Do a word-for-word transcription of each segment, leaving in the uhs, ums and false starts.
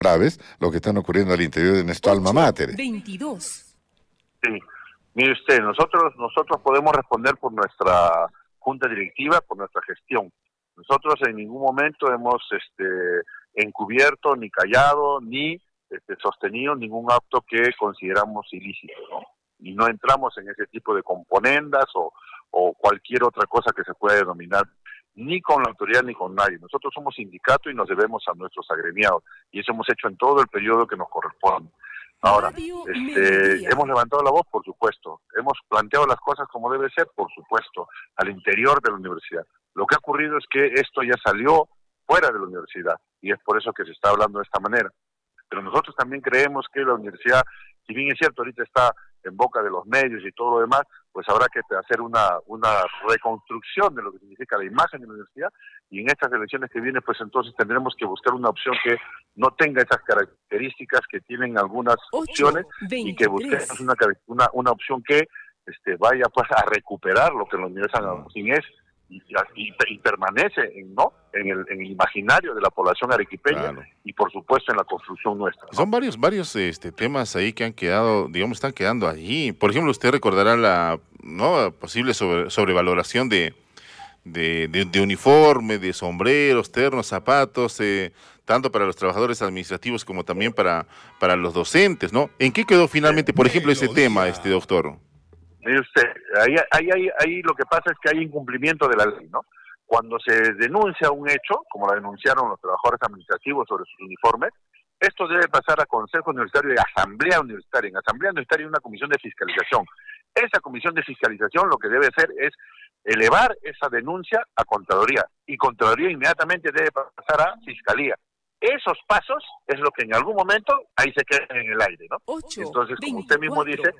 graves lo que están ocurriendo al interior de nuestra alma mater. veintidós. Sí, mire usted, nosotros, nosotros podemos responder por nuestra junta directiva, por nuestra gestión. Nosotros en ningún momento hemos este, encubierto, ni callado, ni este, sostenido ningún acto que consideramos ilícito, ¿no? Y no entramos en ese tipo de componendas o, o cualquier otra cosa que se pueda denominar, ni con la autoridad ni con nadie. Nosotros somos sindicato y nos debemos a nuestros agremiados, y eso hemos hecho en todo el periodo que nos corresponde. Ahora, este, hemos levantado la voz, por supuesto, hemos planteado las cosas como debe ser, por supuesto, al interior de la universidad. Lo que ha ocurrido es que esto ya salió fuera de la universidad, y es por eso que se está hablando de esta manera. Pero nosotros también creemos que la universidad, si bien es cierto, ahorita está en boca de los medios y todo lo demás, pues habrá que hacer una una reconstrucción de lo que significa la imagen de la universidad, y en estas elecciones que vienen, pues entonces tendremos que buscar una opción que no tenga esas características que tienen algunas opciones, y que busquemos una, una, una opción que este, vaya pues a recuperar lo que la Universidad de San Agustín es, y, y, y permanece en, ¿no? en, el, en el imaginario de la población arequipeña, claro. Y por supuesto en la construcción nuestra, ¿no? Son varios varios este, temas ahí que han quedado, digamos, están quedando allí. Por ejemplo, usted recordará la no posible sobre, sobrevaloración de, de, de, de uniforme, de sombreros, ternos, zapatos, eh, tanto para los trabajadores administrativos como también para, para los docentes, ¿no? ¿En qué quedó finalmente, por ejemplo, ese tema, este doctor? Mire usted, ahí, ahí, ahí, ahí lo que pasa es que hay incumplimiento de la ley, ¿no? Cuando se denuncia un hecho, como lo denunciaron los trabajadores administrativos sobre sus uniformes, esto debe pasar a Consejo Universitario y Asamblea Universitaria. En Asamblea Universitaria hay una comisión de fiscalización. Esa comisión de fiscalización lo que debe hacer es elevar esa denuncia a Contraloría, y Contraloría inmediatamente debe pasar a Fiscalía. Esos pasos es lo que en algún momento ahí se queda en el aire, ¿no? Entonces, como usted mismo dice,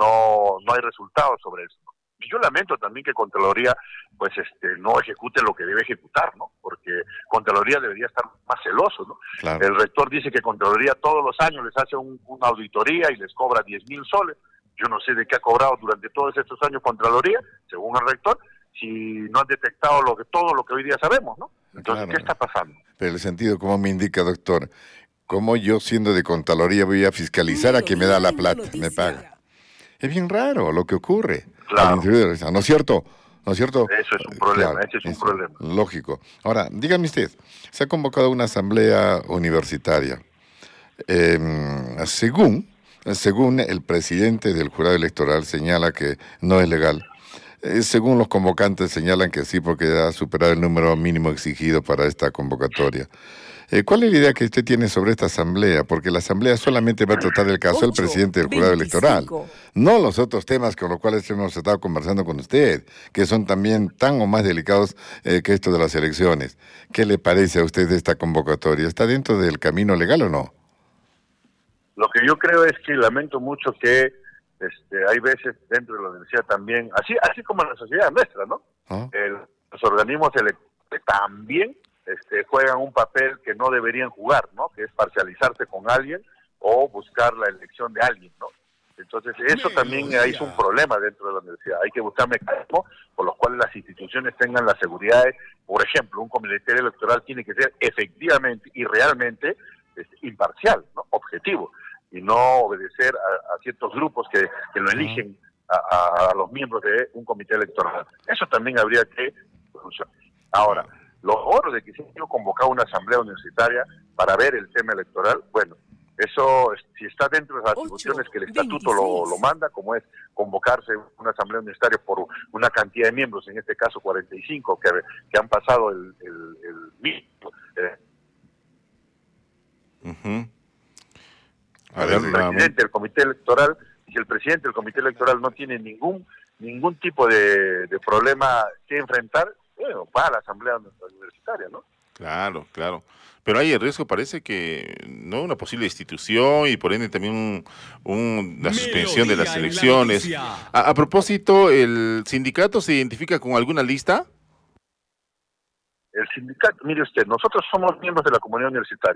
no no hay resultados sobre eso, ¿no? Y yo lamento también que Contraloría pues este no ejecute lo que debe ejecutar, ¿no? Porque Contraloría debería estar más celoso, ¿no? Claro. El rector dice que Contraloría todos los años les hace un, una auditoría y les cobra diez mil soles. Yo no sé de qué ha cobrado durante todos estos años Contraloría, según el rector, si no han detectado lo que todo lo que hoy día sabemos, ¿no? Entonces, claro. ¿Qué está pasando? Pero el sentido, como me indica, doctor, ¿cómo yo, siendo de Contraloría, voy a fiscalizar a quien me da la plata, me paga? Es bien raro lo que ocurre. Claro. ¿No es cierto? ¿No es cierto? Eso es un problema, claro, ese es un es problema. Lógico. Ahora, dígame usted, se ha convocado una asamblea universitaria. Eh, según, según el presidente del jurado electoral señala que no es legal. Eh, según los convocantes señalan que sí, porque ha superado el número mínimo exigido para esta convocatoria. Eh, ¿Cuál es la idea que usted tiene sobre esta asamblea? Porque la asamblea solamente va a tratar el caso del presidente del jurado electoral, no los otros temas con los cuales hemos estado conversando con usted, que son también tan o más delicados eh, que esto de las elecciones. ¿Qué le parece a usted de esta convocatoria? ¿Está dentro del camino legal o no? Lo que yo creo es que lamento mucho que este, hay veces dentro de la universidad también, así así como en la sociedad nuestra, ¿no? ¿Ah? El, los organismos electorales también Este, juegan un papel que no deberían jugar, ¿no? Que es parcializarse con alguien o buscar la elección de alguien, ¿no? Entonces, eso también es un problema dentro de la universidad. Hay que buscar mecanismos por los cuales las instituciones tengan la seguridad de, por ejemplo, un comité electoral tiene que ser efectivamente y realmente es, imparcial, ¿no? Objetivo, y no obedecer a, a ciertos grupos que, que lo eligen a, a, a los miembros de un comité electoral. Eso también habría que funcionar. Ahora, los otros de que se ha convocado una asamblea universitaria para ver el tema electoral, bueno, eso si está dentro de las atribuciones que el estatuto lo, lo manda, como es convocarse una asamblea universitaria por una cantidad de miembros, en este caso cuarenta y cinco, que, que han pasado el el, el mínimo. Eh. Uh-huh. A ver, el presidente del comité electoral, si el presidente del comité electoral no tiene ningún ningún tipo de, de problema que enfrentar, bueno, va a la asamblea universitaria, ¿no? Claro, claro. Pero hay el riesgo, parece que, ¿no? Una posible destitución y por ende también un, un, la suspensión de las elecciones. A, a propósito, ¿el sindicato se identifica con alguna lista? El sindicato, mire usted, nosotros somos miembros de la comunidad universitaria.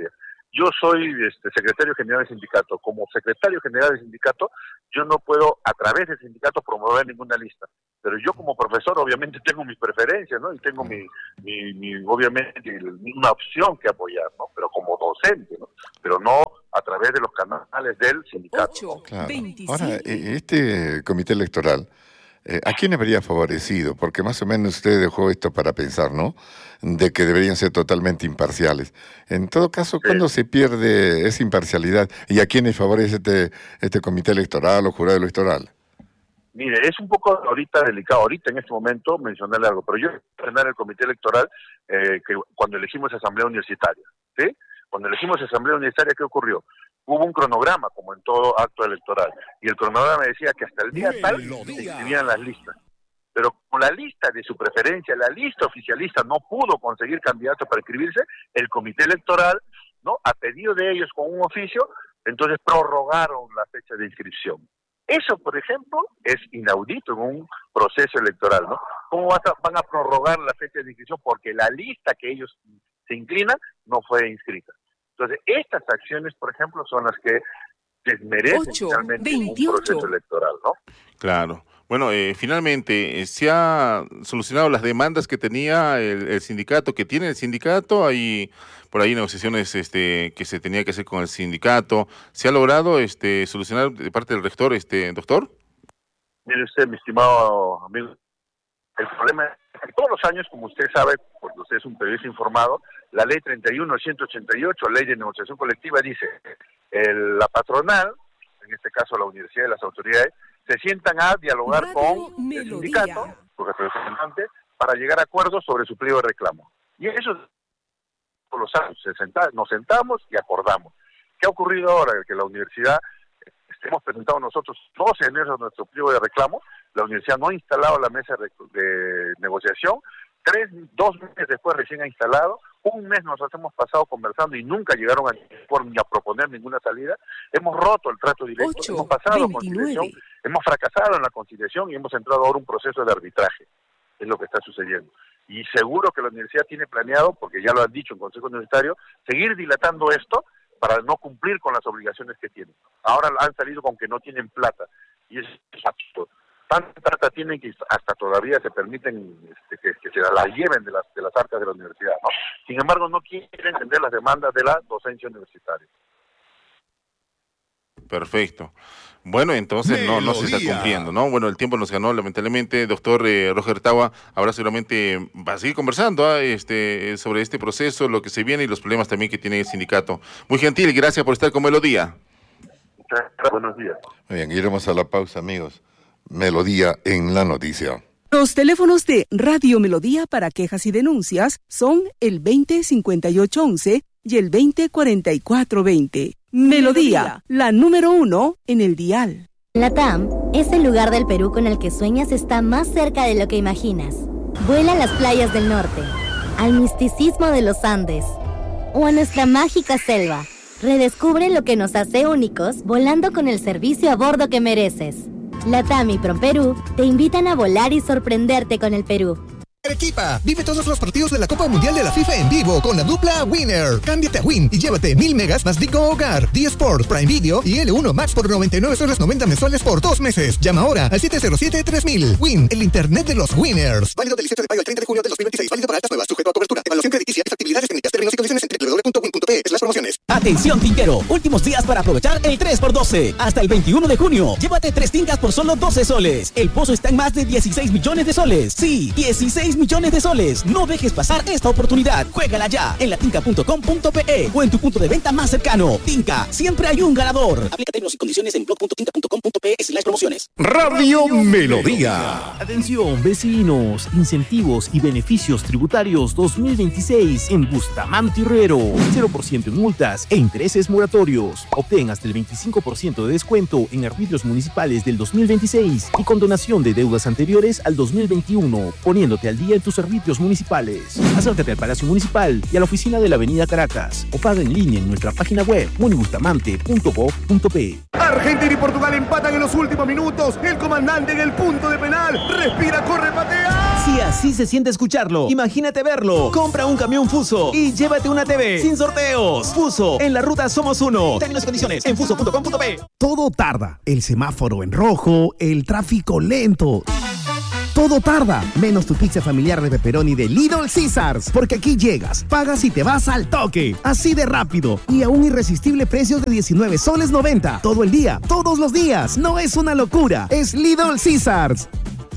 Yo soy este, secretario general del sindicato. Como secretario general del sindicato, yo no puedo, a través del sindicato, promover ninguna lista. Pero yo como profesor, obviamente, tengo mis preferencias, ¿no? Y tengo, mi, mi, mi obviamente, una opción que apoyar, ¿no? Pero como docente, ¿no? Pero no a través de los canales del sindicato. Claro. Ahora, este comité electoral, Eh, ¿a quién habría favorecido? Porque más o menos usted dejó esto para pensar, ¿no? De que deberían ser totalmente imparciales. En todo caso, ¿cuándo sí. se pierde esa imparcialidad? ¿Y a quiénes favorece este, este comité electoral o jurado electoral? Mire, es un poco ahorita delicado, ahorita en este momento mencionarle algo, pero yo voy a entrenar el comité electoral eh, que cuando elegimos asamblea universitaria, ¿sí? Cuando elegimos asamblea universitaria, ¿qué ocurrió? Hubo un cronograma, como en todo acto electoral, y el cronograma decía que hasta el día tal se inscribían las listas. Pero con la lista de su preferencia, la lista oficialista no pudo conseguir candidatos para inscribirse, el comité electoral, ¿no? A pedido de ellos con un oficio, entonces prorrogaron la fecha de inscripción. Eso, por ejemplo, es inaudito en un proceso electoral, ¿no? ¿Cómo van a, van a prorrogar la fecha de inscripción? Porque la lista que ellos se inclinan no fue inscrita. Entonces, estas acciones, por ejemplo, son las que desmerecen finalmente un proceso electoral, ¿no? Claro. Bueno, eh, finalmente, ¿se ha solucionado las demandas que tenía el, el sindicato, que tiene el sindicato? Hay por ahí negociaciones este, que se tenía que hacer con el sindicato. ¿Se ha logrado este, solucionar de parte del rector, este doctor? Mire usted, mi estimado amigo, el problema es que todos los años, como usted sabe, porque usted es un periodista informado, la ley treinta y uno ciento ochenta y ocho, ley de negociación colectiva, dice el, la patronal, en este caso la universidad y las autoridades, se sientan a dialogar Radio con Melodía. El sindicato, los representantes, para llegar a acuerdos sobre su pliego de reclamo. Y eso, por los años, se senta, nos sentamos y acordamos. ¿Qué ha ocurrido ahora? Que la universidad, este, hemos presentado nosotros doce de enero nuestro pliego de reclamo, la universidad no ha instalado la mesa de, de negociación, tres, dos meses después recién ha instalado, un mes nos hemos pasado conversando y nunca llegaron a, ni a proponer ninguna salida. Hemos roto el trato directo, ocho, hemos pasado a conciliación, hemos fracasado en la conciliación y hemos entrado ahora en un proceso de arbitraje. Es lo que está sucediendo. Y seguro que la universidad tiene planeado, porque ya lo han dicho en Consejo Universitario, seguir dilatando esto para no cumplir con las obligaciones que tienen. Ahora han salido con que no tienen plata, y es absurdo. Tanta plata tienen que hasta todavía se permiten este, que, que se la lleven de las, de las arcas de la universidad, ¿no? Sin embargo, no quieren entender las demandas de la docencia universitaria. Perfecto. Bueno, entonces no, no se está cumpliendo, ¿no? Bueno, el tiempo nos ganó, lamentablemente. Doctor eh, Roger Taua, ahora seguramente va a seguir conversando ¿eh? este, sobre este proceso, lo que se viene y los problemas también que tiene el sindicato. Muy gentil, gracias por estar con Melodía. Buenos días. Muy bien, iremos a la pausa, amigos. Melodía en la noticia. Los teléfonos de Radio Melodía para quejas y denuncias son el veinte cincuenta y ocho once y el veinte cuarenta y cuatro veinte. Melodía, la número uno en el dial. LATAM es el lugar del Perú con el que sueñas está más cerca de lo que imaginas. Vuela a las playas del norte, al misticismo de los Andes o a nuestra mágica selva. Redescubre lo que nos hace únicos volando con el servicio a bordo que mereces. LATAM y PROMPERÚ te invitan a volar y sorprenderte con el Perú. Arequipa, vive todos los partidos de la Copa Mundial de la FIFA en vivo con la dupla Winner. Cámbiate a Win y llévate mil megas más Digo Hogar, D Sport, Prime Video y L uno Max por noventa y nueve soles noventa mensuales por dos meses. Llama ahora al siete cero siete tres mil. Win, el internet de los winners. Válido del diecisiete de mayo al treinta de junio de dos mil veintiséis. Válido para altas nuevas, sujeto a cobertura. Evaluación crediticia y factibilidades técnicas. Términos y condiciones en doble u doble u doble u punto win punto pe. Las promociones. Atención tinquero, últimos días para aprovechar el tres por doce. Hasta el veintiuno de junio. Llévate tres tingas por solo doce soles. El pozo está en más de dieciséis millones de soles. Sí, dieciséis millones de soles. No dejes pasar esta oportunidad. Juégala ya en latinca punto com punto pe o en tu punto de venta más cercano. Tinca, siempre hay un ganador. Aplica términos y condiciones en blog punto tinca punto com punto pe slash promociones. Radio Melodía. Atención, vecinos, incentivos y beneficios tributarios dos mil veintiséis en Bustamante Herrero. cero por ciento en multas e intereses moratorios. Obtén hasta el veinticinco por ciento de descuento en arbitrios municipales del dos mil veintiséis y condonación de deudas anteriores al dos mil veintiuno, poniéndote al día en tus arbitrios municipales. Acércate al Palacio Municipal y a la oficina de la Avenida Caracas o paga en línea en nuestra página web munibustamante punto gob punto pe. Argentina y Portugal empatan en los últimos minutos. El comandante en el punto de penal respira, corre, patea. Si así se siente escucharlo, imagínate verlo. Compra un camión Fuso y llévate una T V sin sorteos. Fuso, en la ruta somos uno. Términos y condiciones en fuso punto com punto pe. Todo tarda. El semáforo en rojo, el tráfico lento. Todo tarda, menos tu pizza familiar de pepperoni de Little Caesars, porque aquí llegas, pagas y te vas al toque, así de rápido y a un irresistible precio de diecinueve soles noventa, todo el día, todos los días. No es una locura, es Little Caesars.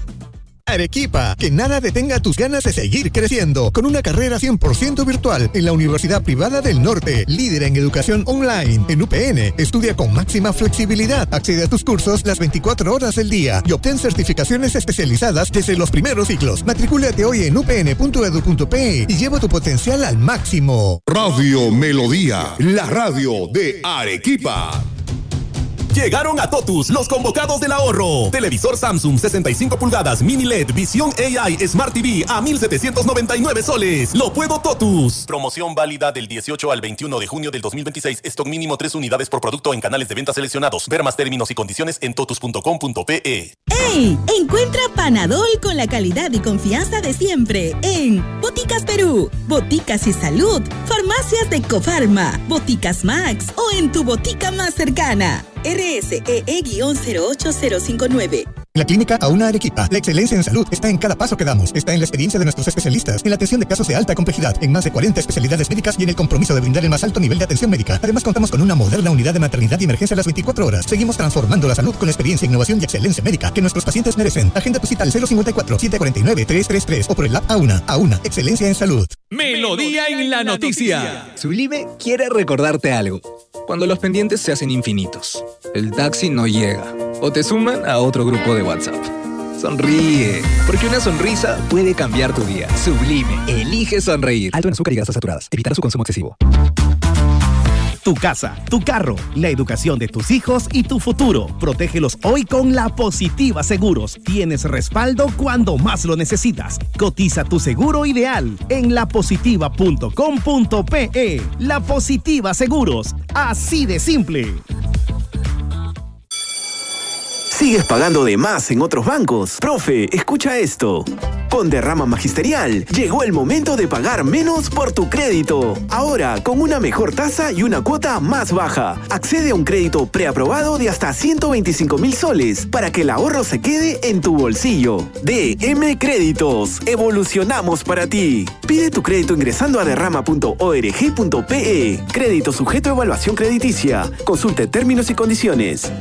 Arequipa, que nada detenga tus ganas de seguir creciendo con una carrera cien por ciento virtual en la Universidad Privada del Norte, líder en educación online. En U P N, estudia con máxima flexibilidad, accede a tus cursos las veinticuatro horas del día y obtén certificaciones especializadas desde los primeros ciclos. Matricúlate hoy en u p n punto e d u punto pe y lleva tu potencial al máximo. Radio Melodía, la radio de Arequipa. Llegaron a Totus los convocados del ahorro. Televisor Samsung sesenta y cinco pulgadas Mini L E D Visión A I Smart T V a mil setecientos noventa y nueve soles. Lo puedo Totus. Promoción válida del dieciocho al veintiuno de junio del dos mil veintiséis. Stock mínimo tres unidades por producto en canales de venta seleccionados. Ver más términos y condiciones en totus punto com punto pe. ¡Ey! Encuentra Panadol con la calidad y confianza de siempre en Boticas Perú, Boticas y Salud, Farmacias de Cofarma, Boticas Max o en tu botica más cercana. R S E E cero ocho cero cinco nueve. La Clínica Auna Arequipa. La excelencia en salud está en cada paso que damos. Está en la experiencia de nuestros especialistas, en la atención de casos de alta complejidad, en más de cuarenta especialidades médicas y en el compromiso de brindar el más alto nivel de atención médica. Además, contamos con una moderna unidad de maternidad y emergencia a las veinticuatro horas. Seguimos transformando la salud con la experiencia, innovación y excelencia médica que nuestros pacientes merecen. Agenda tu cita al cero cincuenta y cuatro, setecientos cuarenta y nueve, trescientos treinta y tres o por el app Auna. Auna, excelencia en salud. Melodía en la noticia. Sublime quiere recordarte algo. Cuando los pendientes se hacen infinitos, el taxi no llega o te suman a otro grupo de WhatsApp. Sonríe, porque una sonrisa puede cambiar tu día. Sublime, elige sonreír. Alto en azúcar y grasas saturadas. Evitar su consumo excesivo. Tu casa, tu carro, la educación de tus hijos y tu futuro. Protégelos hoy con La Positiva Seguros. Tienes respaldo cuando más lo necesitas. Cotiza tu seguro ideal en la positiva punto com punto pe. La Positiva Seguros. Así de simple. ¿Sigues pagando de más en otros bancos? Profe, escucha esto. Con Derrama Magisterial, llegó el momento de pagar menos por tu crédito. Ahora, con una mejor tasa y una cuota más baja. Accede a un crédito preaprobado de hasta ciento veinticinco mil soles para que el ahorro se quede en tu bolsillo. D M Créditos. Evolucionamos para ti. Pide tu crédito ingresando a derrama punto org punto pe. Crédito sujeto a evaluación crediticia. Consulte términos y condiciones.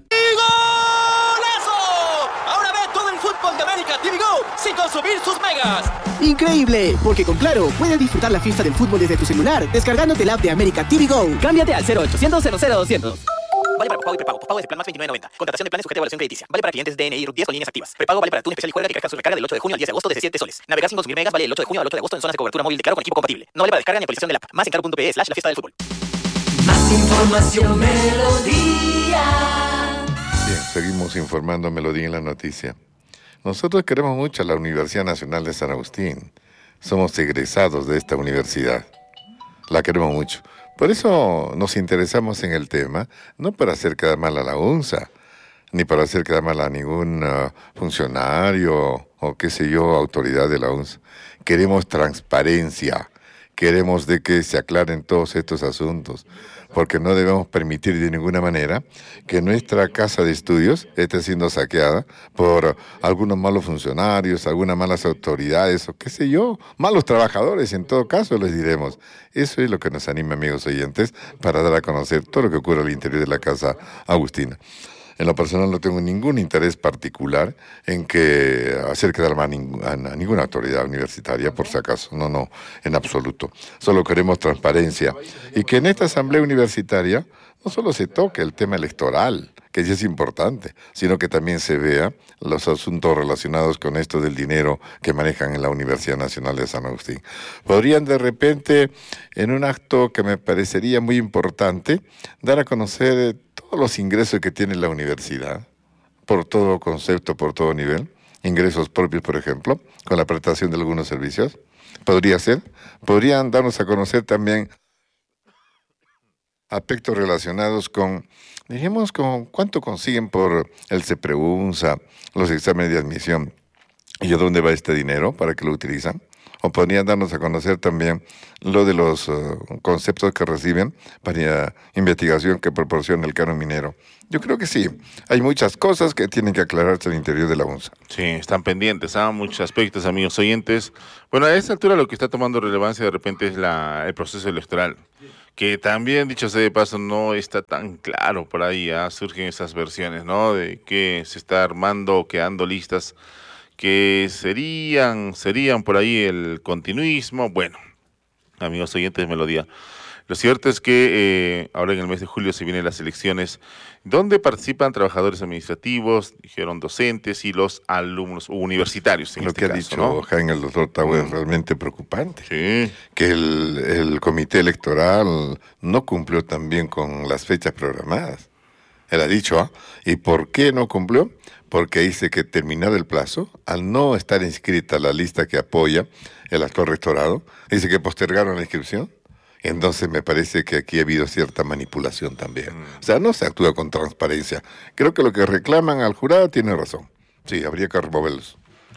Sin consumir sus megas. ¡Increíble! Porque con Claro puedes disfrutar la fiesta del fútbol desde tu celular descargándote la app de América T V Go. Cámbiate al cero ochocientos cero cero doscientos. Vale para pago y prepago. Pago de plan más veintinueve noventa. Contratación de planes sujeto a evaluación crediticia. Vale para clientes D N I R U T diez con líneas activas. Prepago vale para Tune Especial y Juega que carga su recarga del ocho de junio al diez de agosto de diecisiete soles. Navegar sin consumir megas vale del ocho de junio al ocho de agosto en zonas de cobertura móvil de Claro con equipo compatible. No vale para descarga ni actualización del app. Más en claro punto pe slash la fiesta del fútbol. Más información Melodía. Bien, seguimos informando Melodía en la noticia. Nosotros queremos mucho a la Universidad Nacional de San Agustín. Somos egresados de esta universidad. La queremos mucho. Por eso nos interesamos en el tema, no para hacer quedar mal a la UNSA, ni para hacer quedar mal a ningún uh, funcionario o qué sé yo, autoridad de la UNSA. Queremos transparencia. Queremos de que se aclaren todos estos asuntos, porque no debemos permitir de ninguna manera que nuestra casa de estudios esté siendo saqueada por algunos malos funcionarios, algunas malas autoridades o qué sé yo, malos trabajadores en todo caso les diremos. Eso es lo que nos anima, amigos oyentes, para dar a conocer todo lo que ocurre al interior de la Casa Agustina. En lo personal no tengo ningún interés particular en que hacer quedar mal a, a ninguna autoridad universitaria, por si acaso. No, no, en absoluto. Solo queremos transparencia. Y que en esta asamblea universitaria no solo se toque el tema electoral, que sí es importante, sino que también se vea los asuntos relacionados con esto del dinero que manejan en la Universidad Nacional de San Agustín. Podrían de repente, en un acto que me parecería muy importante, dar a conocer todos los ingresos que tiene la universidad, por todo concepto, por todo nivel, ingresos propios, por ejemplo, con la prestación de algunos servicios. Podría ser. Podrían darnos a conocer también aspectos relacionados con, dijimos, con cuánto consiguen por el CEPREUNSA, los exámenes de admisión. ¿Y a dónde va este dinero? ¿Para qué lo utilizan? ¿O podrían darnos a conocer también lo de los uh, conceptos que reciben para uh, investigación que proporciona el canon minero? Yo creo que sí. Hay muchas cosas que tienen que aclararse al interior de la UNSA. Sí, están pendientes a ¿eh? muchos aspectos, amigos oyentes. Bueno, a esta altura lo que está tomando relevancia de repente es la, el proceso electoral, que también, dicho sea de paso, no está tan claro por ahí. ¿eh? Surgen esas versiones, ¿no? De que se está armando, quedando listas que serían, serían por ahí el continuismo. Bueno, amigos oyentes de Melodía, lo cierto es que eh, ahora en el mes de julio se vienen las elecciones donde participan trabajadores administrativos, dijeron docentes y los alumnos universitarios. En Lo este que ha caso, dicho ¿no? Jaime, el doctor Tau, es realmente preocupante. Sí. Que el, el comité electoral no cumplió también con las fechas programadas. Él ha dicho, ¿ah? ¿Y por qué no cumplió? Porque dice que terminado el plazo, al no estar inscrita la lista que apoya el actual rectorado, dice que postergaron la inscripción. Entonces me parece que aquí ha habido cierta manipulación también. Mm. O sea, no se actúa con transparencia. Creo que lo que reclaman al jurado tiene razón. Sí, habría que removerlos.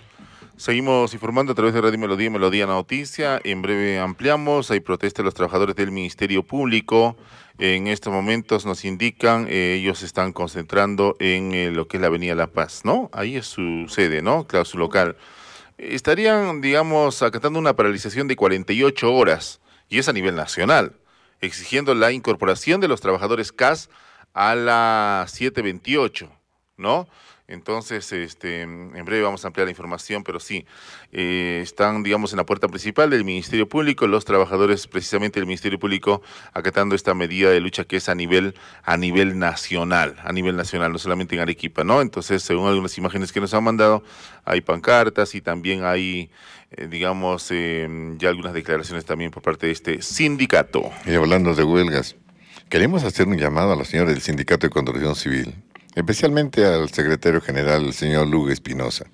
Seguimos informando a través de Radio Melodía y Melodía Noticia. En breve ampliamos. Hay protesta de los trabajadores del Ministerio Público. En estos momentos nos indican, eh, ellos se están concentrando en eh, lo que es la Avenida La Paz, ¿no? Ahí es su sede, ¿no? Claro, su local. Estarían, digamos, acatando una paralización de cuarenta y ocho horas, y es a nivel nacional, exigiendo la incorporación de los trabajadores C A S a la siete veintiocho, ¿no? Entonces, este, en breve vamos a ampliar la información, pero sí, eh, están, digamos, en la puerta principal del Ministerio Público, los trabajadores precisamente del Ministerio Público acatando esta medida de lucha que es a nivel, a nivel nacional, a nivel nacional, no solamente en Arequipa, ¿no? Entonces, según algunas imágenes que nos han mandado, hay pancartas y también hay, eh, digamos, eh, ya algunas declaraciones también por parte de este sindicato. Y hablando de huelgas, queremos hacer un llamado a los señores del Sindicato de Construcción Civil, especialmente al secretario general, el señor Lugo Espinosa.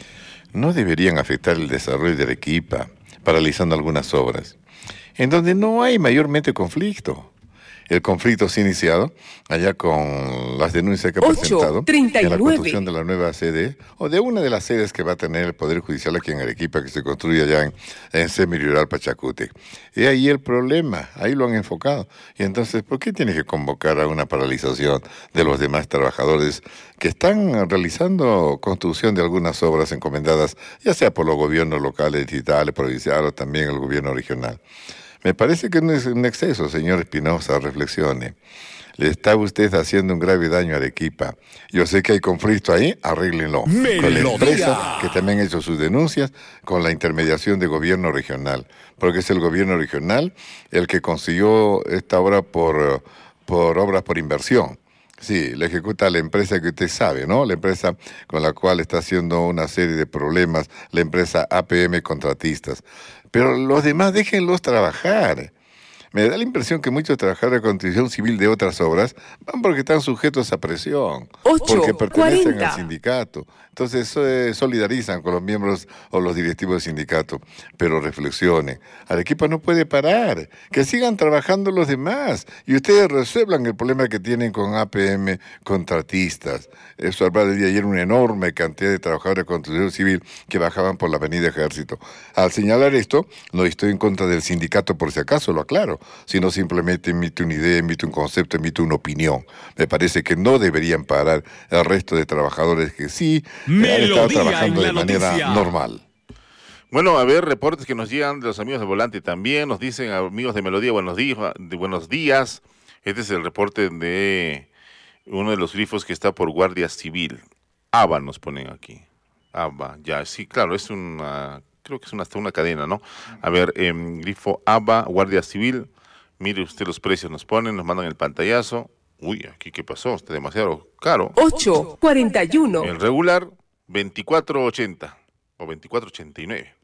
No deberían afectar el desarrollo de Arequipa, paralizando algunas obras, en donde no hay mayormente conflicto. El conflicto se ha iniciado allá con las denuncias que ha presentado en la construcción de la nueva sede, o de una de las sedes que va a tener el Poder Judicial aquí en Arequipa, que se construye allá en, en Semi-Rural Pachacute. Y ahí el problema, ahí lo han enfocado. Y entonces, ¿por qué tiene que convocar a una paralización de los demás trabajadores que están realizando construcción de algunas obras encomendadas, ya sea por los gobiernos locales, distritales, provinciales o también el gobierno regional? Me parece que no es un exceso, señor Espinosa, reflexione. Le está usted haciendo un grave daño a Arequipa. Yo sé que hay conflicto ahí, arréglenlo. Melodía. Con la empresa, que también ha hecho sus denuncias, con la intermediación del gobierno regional. Porque es el gobierno regional el que consiguió esta obra por, por obras por inversión. Sí, la ejecuta la empresa que usted sabe, ¿no? La empresa con la cual está haciendo una serie de problemas, la empresa A P M Contratistas. Pero los demás déjenlos trabajar. Me da la impresión que muchos trabajadores de construcción civil de otras obras van porque están sujetos a presión, porque pertenecen cuarenta al sindicato. Entonces se solidarizan con los miembros o los directivos del sindicato. Pero reflexionen, Arequipa no puede parar, que sigan trabajando los demás y ustedes resuelvan el problema que tienen con A P M Contratistas. Eso habrá de ayer una enorme cantidad de trabajadores de construcción civil que bajaban por la avenida Ejército. Al señalar esto, no estoy en contra del sindicato por si acaso, lo aclaro, sino simplemente emite una idea, emite un concepto, emite una opinión. Me parece que no deberían parar el resto de trabajadores que sí han estado trabajando de manera noticia. normal. Bueno, a ver, reportes que nos llegan de los amigos de Volante también, nos dicen amigos de Melodía, buenos días, de buenos días. Este es el reporte de uno de los grifos que está por Guardia Civil. A B A nos ponen aquí. A B A, ya, sí, claro, es una, creo que es una, hasta una cadena, ¿no? A ver, eh, grifo A B A, Guardia Civil. Mire usted los precios, nos ponen, nos mandan el pantallazo. Uy, aquí qué pasó, está demasiado caro. ocho cuarenta y uno. El regular, veinticuatro ochenta o veinticuatro ochenta y nueve.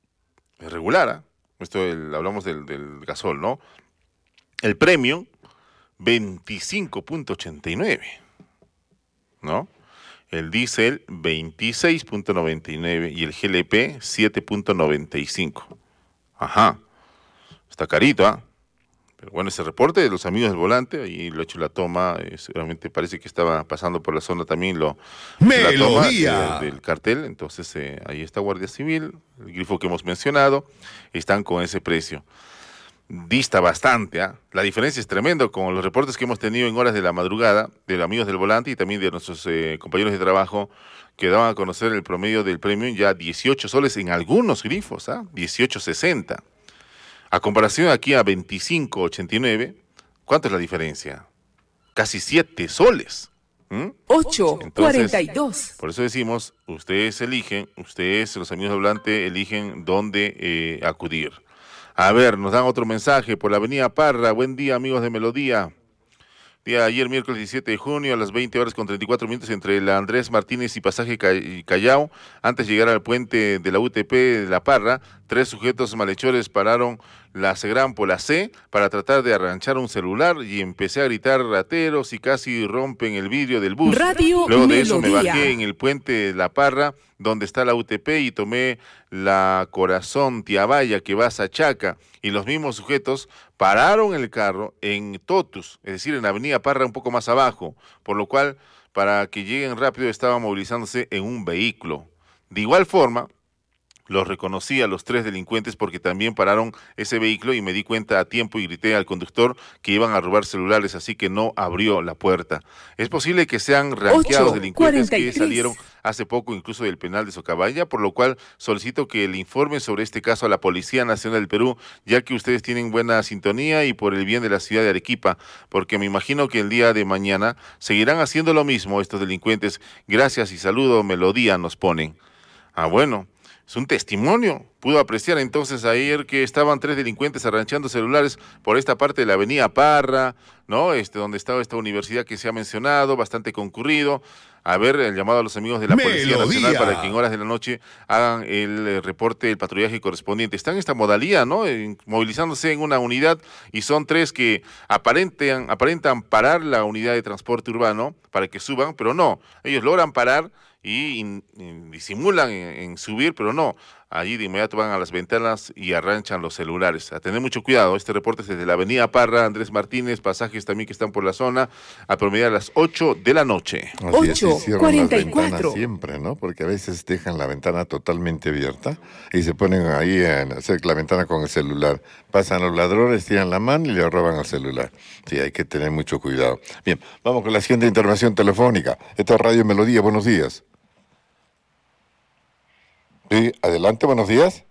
El regular, ¿eh? Esto el, hablamos del, del gasol, ¿no? El premium, veinticinco ochenta y nueve, ¿no? El diésel, veintiséis noventa y nueve y el G L P, siete noventa y cinco. Ajá, está carito, ¿ah? ¿eh? Pero bueno, ese reporte de los amigos del volante, ahí lo ha hecho la toma, eh, seguramente parece que estaba pasando por la zona también lo la toma eh, del cartel, entonces eh, ahí está Guardia Civil, el grifo que hemos mencionado, están con ese precio. Dista bastante, ¿eh? La diferencia es tremendo con los reportes que hemos tenido en horas de la madrugada, de los amigos del volante y también de nuestros eh, compañeros de trabajo que daban a conocer el promedio del premium ya dieciocho soles en algunos grifos, ¿eh? dieciocho sesenta. A comparación aquí a veinticinco ochenta y nueve, ¿cuánto es la diferencia? Casi siete soles. ¿Mm? ocho cuarenta y dos. Por eso decimos, ustedes eligen, ustedes, los amigos del volante, eligen dónde eh, acudir. A ver, nos dan otro mensaje por la avenida Parra. Buen día, amigos de Melodía. Día de ayer, miércoles diecisiete de junio, a las veinte horas con treinta y cuatro minutos, entre la Andrés Martínez y Pasaje Callao, antes de llegar al puente de la U T P de La Parra, tres sujetos malhechores pararon la Segran por la C para tratar de arranchar un celular y empecé a gritar rateros y casi rompen el vidrio del bus. Radio Luego de Melodía. eso me bajé en el puente de La Parra, donde está la U T P, y tomé la Corazón Tiabaya que va a Sachaca, y los mismos sujetos pararon el carro en Totus, es decir, en la avenida Parra un poco más abajo, por lo cual, para que lleguen rápido, estaban movilizándose en un vehículo. De igual forma, los reconocí a los tres delincuentes porque también pararon ese vehículo y me di cuenta a tiempo y grité al conductor que iban a robar celulares, así que no abrió la puerta. Es posible que sean ranqueados delincuentes que salieron hace poco incluso del penal de Socabaya, por lo cual solicito que le informen sobre este caso a la Policía Nacional del Perú, ya que ustedes tienen buena sintonía y por el bien de la ciudad de Arequipa, porque me imagino que el día de mañana seguirán haciendo lo mismo estos delincuentes. Gracias y saludo, Melodía, nos ponen. Ah, bueno. Es un testimonio. Pudo apreciar entonces ayer que estaban tres delincuentes arranchando celulares por esta parte de la avenida Parra, ¿no? Este, donde estaba esta universidad que se ha mencionado, bastante concurrido. A ver, el llamado a los amigos de la Policía Nacional para que en horas de la noche hagan el eh, reporte, el patrullaje correspondiente. Están en esta modalidad, ¿no? En, movilizándose en una unidad, y son tres que aparentan, aparentan parar la unidad de transporte urbano para que suban, pero no. Ellos logran parar y in, in, disimulan en, en subir, pero no. Allí de inmediato van a las ventanas y arranchan los celulares. A tener mucho cuidado. Este reporte es desde la avenida Parra, Andrés Martínez, pasajes también que están por la zona, a promediar a las ocho de la noche. ocho cuarenta y cuatro. Siempre, ¿no? Porque a veces dejan la ventana totalmente abierta y se ponen ahí en hacer la ventana con el celular. Pasan los ladrones, tiran la mano y le roban el celular. Sí, hay que tener mucho cuidado. Bien, vamos con la siguiente intervención telefónica. Esta es Radio Melodía, buenos días. Sí, adelante, buenos días.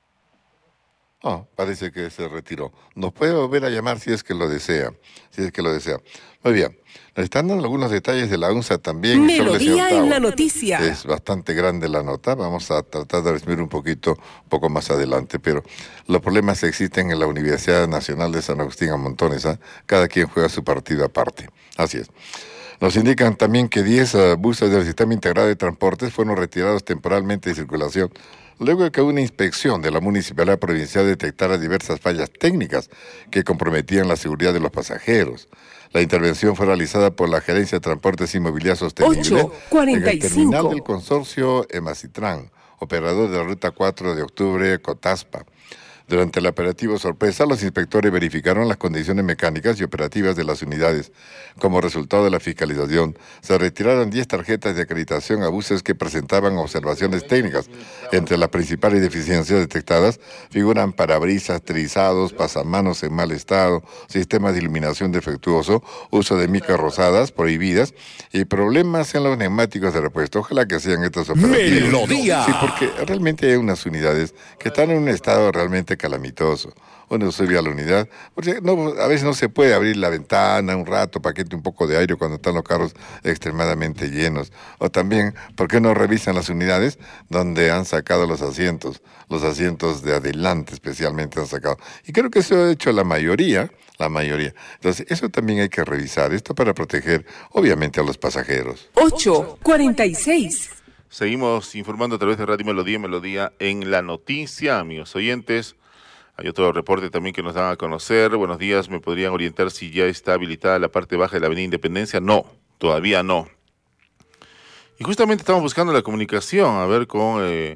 Ah, parece que se retiró. Nos puede volver a llamar si es que lo desea, si es que lo desea. Muy bien, nos están dando algunos detalles de la UNSA también. Melodía en la noticia. Es bastante grande la nota, vamos a tratar de resumir un poquito, un poco más adelante, pero los problemas existen en la Universidad Nacional de San Agustín a montones, ¿eh? Cada quien juega su partido aparte, así es. Nos indican también que diez uh, buses del Sistema Integrado de Transportes fueron retirados temporalmente de circulación luego de que una inspección de la Municipalidad Provincial detectara diversas fallas técnicas que comprometían la seguridad de los pasajeros. La intervención fue realizada por la Gerencia de Transportes y Movilidad Sostenible en el terminal del consorcio Emacitran, operador de la Ruta cuatro de octubre, Cotaspa. Durante el operativo sorpresa, los inspectores verificaron las condiciones mecánicas y operativas de las unidades. Como resultado de la fiscalización, se retiraron diez tarjetas de acreditación a buses que presentaban observaciones técnicas. Entre las principales deficiencias detectadas figuran parabrisas trizados, pasamanos en mal estado, sistemas de iluminación defectuoso, uso de micas rosadas prohibidas y problemas en los neumáticos de repuesto. Ojalá que sean estos operativos. Melodía. Sí, porque realmente hay unas unidades que están en un estado realmente calamitoso. Uno sube a la unidad, porque no, a veces no se puede abrir la ventana un rato para que entre un poco de aire cuando están los carros extremadamente llenos. O también, ¿por qué no revisan las unidades donde han sacado los asientos? Los asientos de adelante especialmente han sacado. Y creo que eso ha hecho la mayoría, la mayoría. Entonces, eso también hay que revisar. Esto para proteger, obviamente, a los pasajeros. ocho cuarenta y seis. Seguimos informando a través de Radio Melodía, Melodía en la noticia, amigos oyentes. Hay otro reporte también que nos dan a conocer. Buenos días, ¿me podrían orientar si ya está habilitada la parte baja de la Avenida Independencia? No, todavía no. Y justamente estamos buscando la comunicación, a ver, con eh,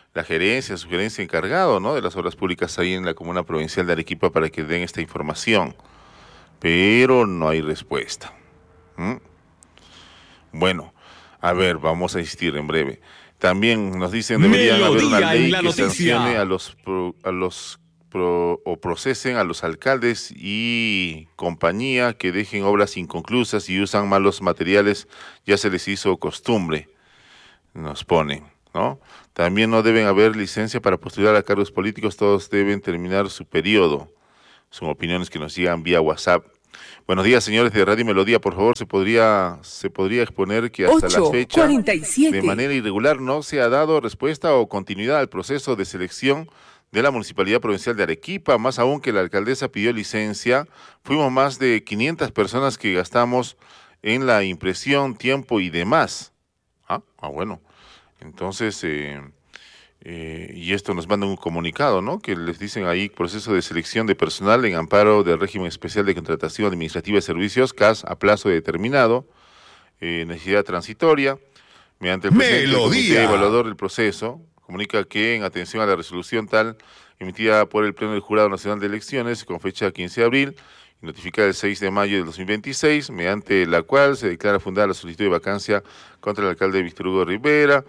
la gerencia, su gerencia encargado, ¿no?, de las obras públicas ahí en la comuna provincial de Arequipa para que den esta información, pero no hay respuesta. ¿Mm? Bueno, a ver, vamos a insistir en breve. También nos dicen deberían haber una ley que sancione a los pro, a los pro, o procesen a los alcaldes y compañía que dejen obras inconclusas y usan malos materiales, ya se les hizo costumbre, nos ponen, ¿no? También no deben haber licencia para postular a cargos políticos, todos deben terminar su periodo. Son opiniones que nos llegan vía WhatsApp. Buenos días, señores de Radio Melodía, por favor, se podría se podría exponer que hasta la fecha de manera irregular no se ha dado respuesta o continuidad al proceso de selección de la Municipalidad Provincial de Arequipa, más aún que la alcaldesa pidió licencia. Fuimos más de quinientas personas que gastamos en la impresión, tiempo y demás. Ah, ah bueno, entonces, eh, eh, y esto nos manda un comunicado, ¿no?, que les dicen ahí, proceso de selección de personal en amparo del régimen especial de contratación administrativa de servicios, C A S, a plazo determinado, eh, necesidad transitoria, mediante el presidente del comité evaluador del proceso, comunica que en atención a la resolución tal emitida por el Pleno del Jurado Nacional de Elecciones con fecha quince de abril y notificada el seis de mayo de dos mil veintiséis, mediante la cual se declara fundada la solicitud de vacancia contra el alcalde Víctor Hugo Rivera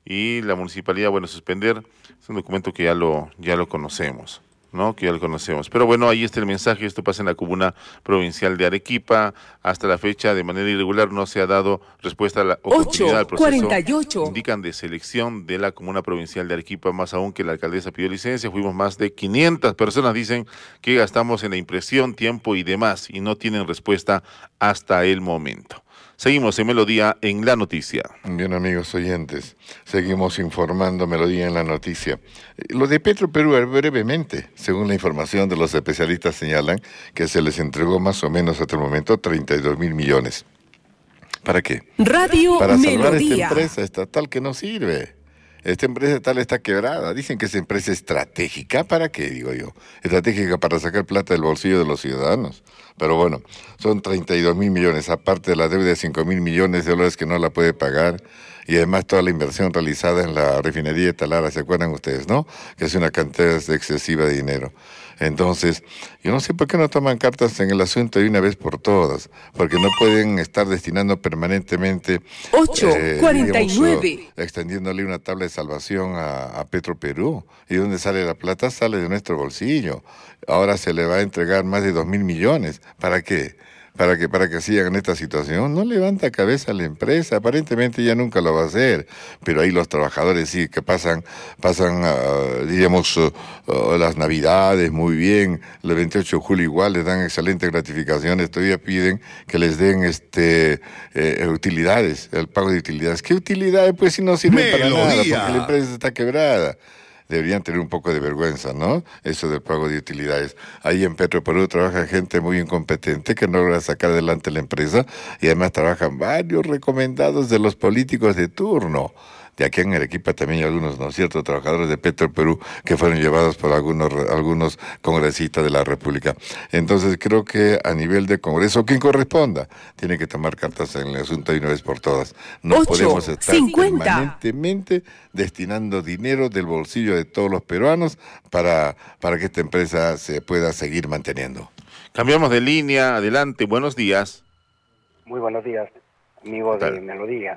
y la municipalidad, bueno, suspender. Es un documento que ya lo ya lo conocemos, ¿no? Que ya lo conocemos. Pero bueno, ahí está el mensaje. Esto pasa en la comuna provincial de Arequipa. Hasta la fecha, de manera irregular, no se ha dado respuesta a la o continuidad al proceso. cuarenta y ocho Indican de selección de la comuna provincial de Arequipa, más aún que la alcaldesa pidió licencia. Fuimos más de quinientas personas, dicen, que gastamos en la impresión, tiempo y demás, y no tienen respuesta hasta el momento. Seguimos en Melodía en la Noticia. Bien, amigos oyentes, seguimos informando Melodía en la Noticia. Lo de Petroperú, brevemente, según la información de los especialistas, señalan que se les entregó más o menos hasta el momento treinta y dos mil millones. ¿Para qué? Radio Para salvar Melodía. esta empresa estatal que no sirve. Esta empresa estatal está quebrada. Dicen que es empresa estratégica. ¿Para qué, digo yo? Estratégica para sacar plata del bolsillo de los ciudadanos. Pero bueno, son treinta y dos mil millones, aparte de la deuda de cinco mil millones de dólares que no la puede pagar, y además toda la inversión realizada en la refinería de Talara, ¿se acuerdan ustedes, no? Que es una cantidad excesiva de dinero. Entonces, yo no sé por qué no toman cartas en el asunto de una vez por todas, porque no pueden estar destinando permanentemente ocho cuarenta y nueve eh, digamos, uh, extendiéndole una tabla de salvación a, a Petroperú. ¿Y dónde sale la plata? Sale de nuestro bolsillo. Ahora se le va a entregar más de dos mil millones. ¿Para qué? Para que para que sigan en esta situación. No levanta cabeza a la empresa, aparentemente ya nunca lo va a hacer, pero ahí los trabajadores sí que pasan, pasan uh, diríamos, uh, uh, las navidades muy bien, el veintiocho de julio igual les dan excelentes gratificaciones, todavía piden que les den este eh, utilidades, el pago de utilidades. ¿Qué utilidades? Pues si no sirven para nada, porque la empresa está quebrada. Deberían tener un poco de vergüenza, ¿no? Eso del pago de utilidades. Ahí en Petroperú trabaja gente muy incompetente que no logra sacar adelante la empresa y además trabajan varios recomendados de los políticos de turno. De aquí en Arequipa también hay algunos, ¿no es cierto?, trabajadores de Petroperú que fueron llevados por algunos algunos congresistas de la República. Entonces creo que a nivel de Congreso, quien corresponda, tiene que tomar cartas en el asunto de una vez por todas. No ocho, podemos estar cincuenta permanentemente destinando dinero del bolsillo de todos los peruanos para, para que esta empresa se pueda seguir manteniendo. Cambiamos de línea, adelante, buenos días. Muy buenos días, amigo de Melodía.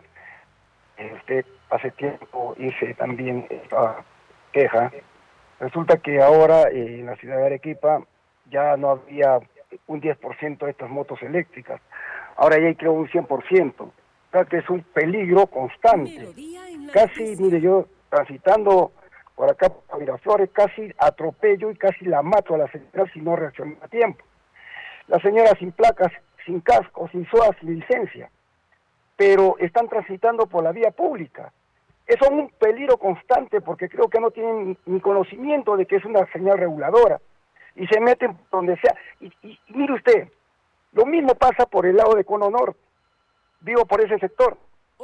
Usted hace tiempo hice también esta queja. Resulta que ahora eh, en la ciudad de Arequipa ya no había un diez por ciento de estas motos eléctricas. Ahora ya hay creo un cien por ciento. O sea que es un peligro constante. Casi, mire, yo transitando por acá por Miraflores, casi atropello y casi la mato a la señora si no reacciona a tiempo. La señora sin placas, sin casco, sin S O A, sin licencia, pero están transitando por la vía pública. Es un peligro constante porque creo que no tienen ni conocimiento de que es una señal reguladora y se meten donde sea. Y, y, y mire usted, lo mismo pasa por el lado de Cono Norte. Vivo por ese sector.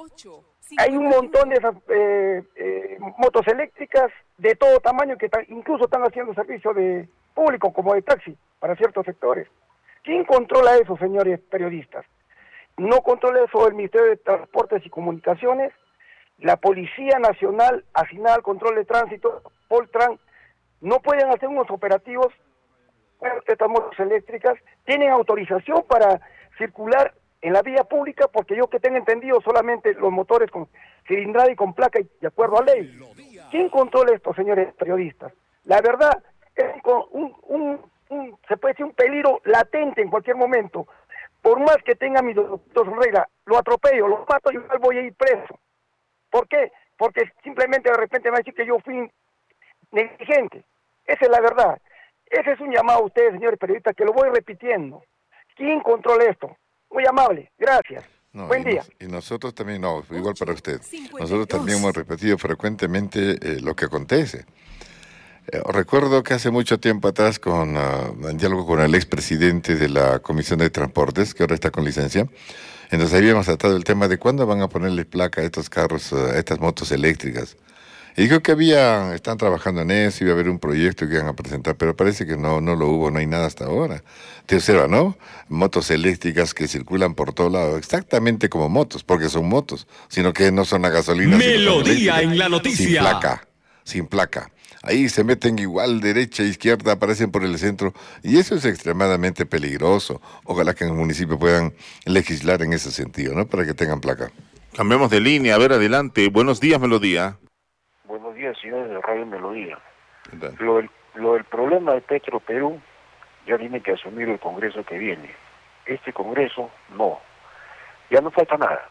Hay un montón de esas eh, eh, motos eléctricas de todo tamaño que ta- incluso están haciendo servicio de público como de taxi para ciertos sectores. ¿Quién controla eso, señores periodistas? No controla eso el Ministerio de Transportes y Comunicaciones, la Policía Nacional asignada al control de tránsito, Poltran, no pueden hacer unos operativos. Bueno, estas motos eléctricas tienen autorización para circular en la vía pública, porque yo que tengo entendido solamente los motores con cilindrada y con placa y de acuerdo a ley. ¿Quién controla esto, señores periodistas? La verdad es un, un, un, se puede decir un peligro latente en cualquier momento. Por más que tenga mis dos reglas, lo atropello, lo mato y igual voy a ir preso. ¿Por qué? Porque simplemente de repente me va a decir que yo fui negligente. Esa es la verdad. Ese es un llamado a ustedes, señores periodistas, que lo voy repitiendo. ¿Quién controla esto? Muy amable, gracias. No, Buen y día. Nos, y nosotros también, no, igual para usted. Nosotros también hemos repetido frecuentemente eh, lo que acontece. Eh, recuerdo que hace mucho tiempo atrás, con uh, en diálogo con el expresidente de la Comisión de Transportes, que ahora está con licencia, entonces habíamos tratado el tema de cuándo van a ponerle placa a estos carros, a estas motos eléctricas. Y dijo que había, están trabajando en eso, iba a haber un proyecto que iban a presentar, pero parece que no, no lo hubo, no hay nada hasta ahora. Te observa, ¿no? Motos eléctricas que circulan por todo lado, exactamente como motos, porque son motos, sino que no son a gasolina. Melodía en la noticia. Sin placa, sin placa. Ahí se meten igual, derecha, izquierda, aparecen por el centro, y eso es extremadamente peligroso. Ojalá que en el municipio puedan legislar en ese sentido, ¿no? Para que tengan placa. Cambiemos de línea, a ver, adelante. Buenos días, Melodía. Buenos días, señores de Radio Melodía. Lo del, lo del problema de Petro Perú ya tiene que asumir el Congreso que viene. Este Congreso, no. Ya no falta nada.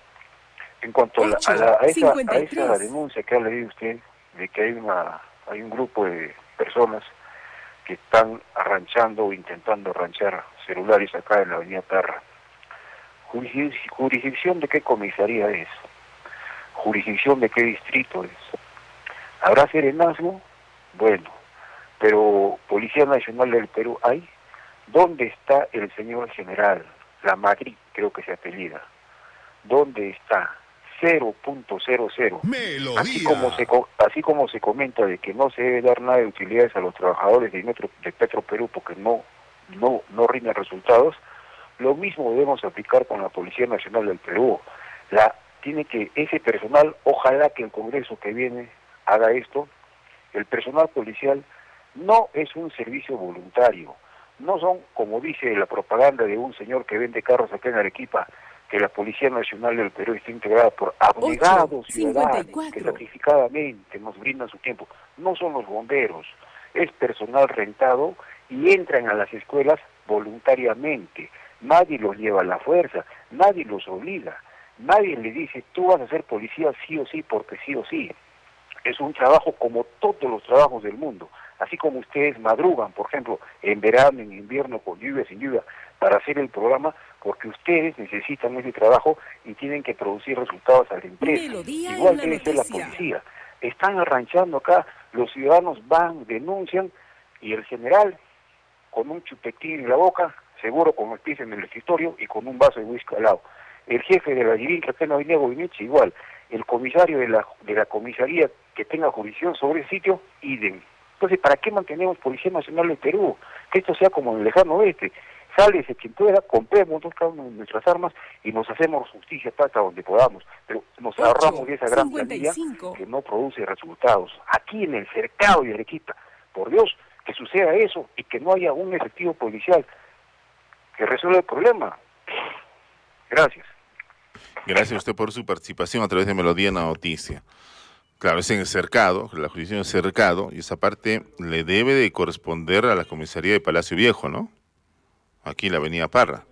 En cuanto a, la, a, la, a, esa, a esa denuncia que ha leído usted, de que hay una hay un grupo de personas que están arranchando o intentando arranchar celulares acá en la avenida Parra. ¿Jurisdicción de qué comisaría es? ¿Jurisdicción de qué distrito es? ¿Habrá serenazgo? Bueno, pero Policía Nacional del Perú hay. ¿Dónde está el señor general? La Madrid, creo que se apellida. ¿Dónde está? cero punto cero cero. Así como se así como se comenta de que no se debe dar nada de utilidades a los trabajadores de, Metro, de Petro Perú porque no no no rinden resultados, lo mismo debemos aplicar con la Policía Nacional del Perú. La tiene que ese personal, ojalá que el Congreso que viene haga esto. El personal policial no es un servicio voluntario, no son, como dice la propaganda de un señor que vende carros acá en Arequipa, que la Policía Nacional del Perú está integrada por abnegados ciudadanos que sacrificadamente nos brindan su tiempo. No son los bomberos, es personal rentado y entran a las escuelas voluntariamente. Nadie los lleva a la fuerza, nadie los obliga, nadie le dice tú vas a ser policía sí o sí porque sí o sí. Es un trabajo como todos los trabajos del mundo. Así como ustedes madrugan, por ejemplo, en verano, en invierno, con lluvia, sin lluvia, para hacer el programa, porque ustedes necesitan ese trabajo y tienen que producir resultados a la empresa. Melodía Igual en la debe ser la noticia. policía. Están arranchando acá, los ciudadanos van, denuncian, y el general, con un chupetín en la boca, seguro con el pie en el escritorio y con un vaso de whisky al lado. El jefe de la Yirín, que apenas venía a Goyeneche, igual. El comisario de la, de la comisaría que tenga jurisdicción sobre el sitio, idem. Entonces, ¿para qué mantenemos Policía Nacional del Perú? Que esto sea como en el lejano oeste. Sale ese quien pueda, compremos cada uno de nuestras armas y nos hacemos justicia hasta donde podamos. Pero nos ahorramos de esa gran planilla que no produce resultados. Aquí en el cercado de Arequipa, por Dios, que suceda eso y que no haya un efectivo policial que resuelva el problema. Gracias. Gracias a usted por su participación a través de Melodía en la Noticia. Claro, es en el cercado, la jurisdicción es cercado, y esa parte le debe de corresponder a la comisaría de Palacio Viejo, ¿no? Aquí en la avenida Parra.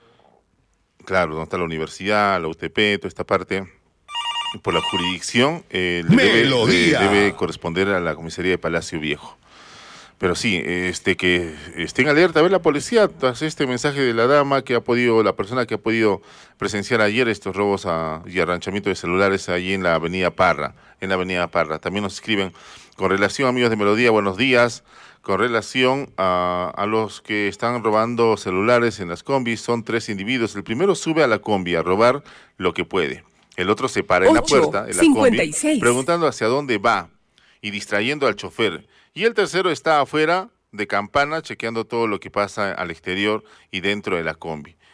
Claro, donde está la universidad, la U T P, toda esta parte. Por la jurisdicción eh, le debe, le debe corresponder a la comisaría de Palacio Viejo. Pero sí, este que estén alerta, a ver la policía, tras este mensaje de la dama que ha podido, la persona que ha podido presenciar ayer estos robos a, y arranchamiento de celulares allí en la avenida Parra, en la avenida Parra. También nos escriben, con relación, amigos de Melodía, buenos días, con relación a, a los que están robando celulares en las combis, son tres individuos. El primero sube a la combi a robar lo que puede. El otro se para en la puerta de la combi, preguntando hacia dónde va y distrayendo al chofer. Y el tercero está afuera de campana, chequeando todo lo que pasa al exterior y dentro de la combi.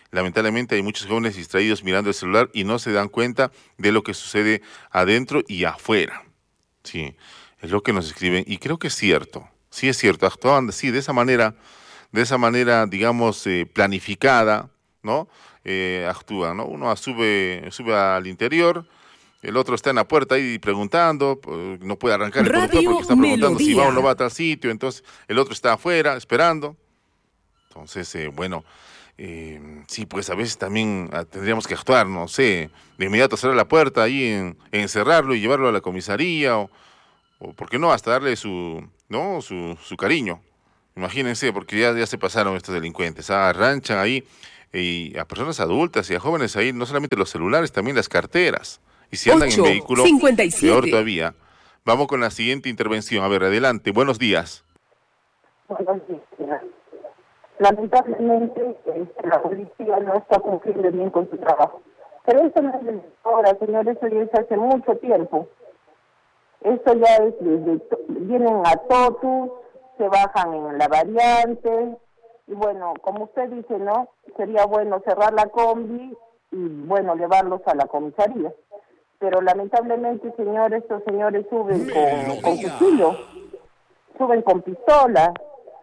lamentablemente hay muchos jóvenes distraídos mirando el celular y no se dan cuenta de lo que sucede adentro y afuera. Sí, es lo que nos escriben y creo que es cierto, sí es cierto, actúan así, de esa manera, de esa manera, digamos, eh, planificada, ¿no? Eh, actúan, ¿no? Uno sube, sube al interior, el otro está en la puerta ahí preguntando, no puede arrancar el conductor porque está preguntando Melodía. Si va o no va a tal sitio, entonces el otro está afuera esperando. Entonces, eh, bueno, eh, sí, pues a veces también ah, tendríamos que actuar, no sé, de inmediato cerrar la puerta ahí, en, encerrarlo y llevarlo a la comisaría, o, o por qué no, hasta darle su, ¿no? su, su cariño. Imagínense, porque ya, ya se pasaron estos delincuentes, ah, arranchan ahí y a personas adultas y a jóvenes ahí, no solamente los celulares, también las carteras. Y si andan en vehículo, peor todavía. Vamos con la siguiente intervención. A ver, adelante. Buenos días. Buenos días. Lamentablemente, este, la policía no está cumpliendo bien con su trabajo. Pero eso no es de ahora, señor, eso ya es hace mucho tiempo. Esto ya es desde... Vienen a Totus, se bajan en la variante, y bueno, como usted dice, ¿no? Sería bueno cerrar la combi y, bueno, llevarlos a la comisaría. Pero lamentablemente, señor, estos señores suben con, con cuchillo, suben con pistola,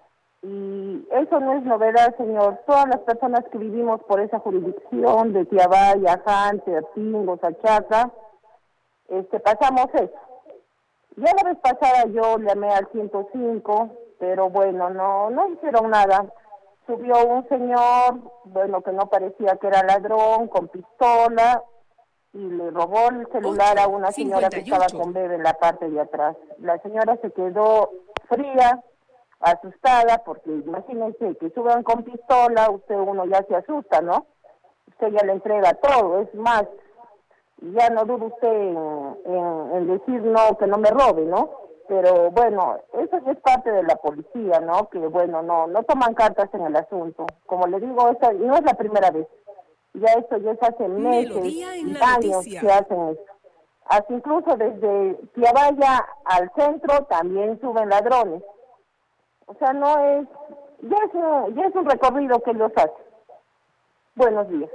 y eso no es novedad, señor. Todas las personas que vivimos por esa jurisdicción de Tiabaya, Jante, Pingo, Sachaca, este, pasamos eso. Ya la vez pasada yo llamé al ciento cinco, pero bueno, no, no hicieron nada. Subió un señor, bueno, que no parecía que era ladrón, con pistola, y le robó el celular a una señora que estaba con bebé en la parte de atrás. La señora se quedó fría, asustada, porque imagínense que suban con pistola, usted uno ya se asusta, ¿no? Usted ya le entrega todo, es más, ya no duda usted en, en, en decir no, que no me robe, ¿no? Pero bueno, eso ya es parte de la policía, ¿no? Que bueno, no no toman cartas en el asunto. Como le digo, esta no es la primera vez. Ya esto ya se hace meses y años que hacen eso. Así incluso desde Tiabaya al centro también suben ladrones. O sea, no es, ya es un, ya es un recorrido que ellos hacen. Buenos días.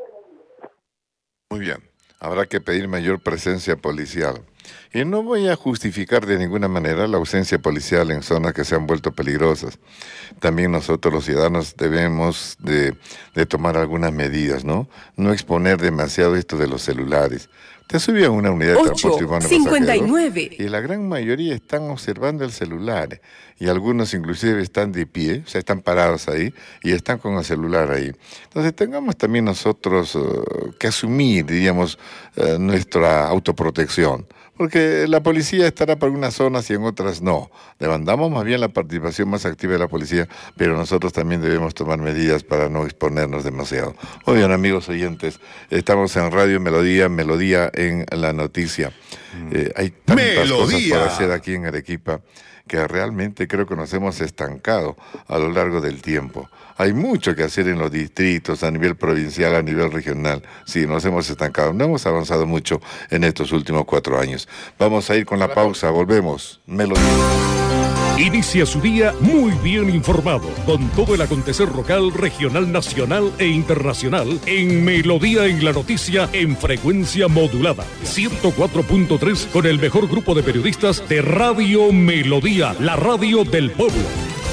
Muy bien, habrá que pedir mayor presencia policial. Y no voy a justificar de ninguna manera la ausencia policial en zonas que se han vuelto peligrosas. También nosotros los ciudadanos debemos de, de tomar algunas medidas, ¿no? No exponer demasiado esto de los celulares. Te subí a una unidad de transporte urbano cincuenta y nueve. Y la gran mayoría están observando el celular. Y algunos inclusive están de pie, o sea, están parados ahí y están con el celular ahí. Entonces tengamos también nosotros uh, que asumir, diríamos, uh, nuestra autoprotección. Porque la policía estará por algunas zonas y en otras no. Demandamos más bien la participación más activa de la policía, pero nosotros también debemos tomar medidas para no exponernos demasiado. Oigan, amigos oyentes, estamos en Radio Melodía, Melodía en la noticia. Eh, hay tantas Melodía. cosas por hacer aquí en Arequipa que realmente creo que nos hemos estancado a lo largo del tiempo. Hay mucho que hacer en los distritos, a nivel provincial, a nivel regional. Sí, nos hemos estancado. No hemos avanzado mucho en estos últimos cuatro años. Vamos a ir con la pausa. Volvemos. Melodía. Inicia su día muy bien informado, con todo el acontecer local, regional, nacional e internacional en Melodía en la Noticia en frecuencia modulada. ciento cuatro punto tres con el mejor grupo de periodistas de Radio Melodía, la radio del pueblo.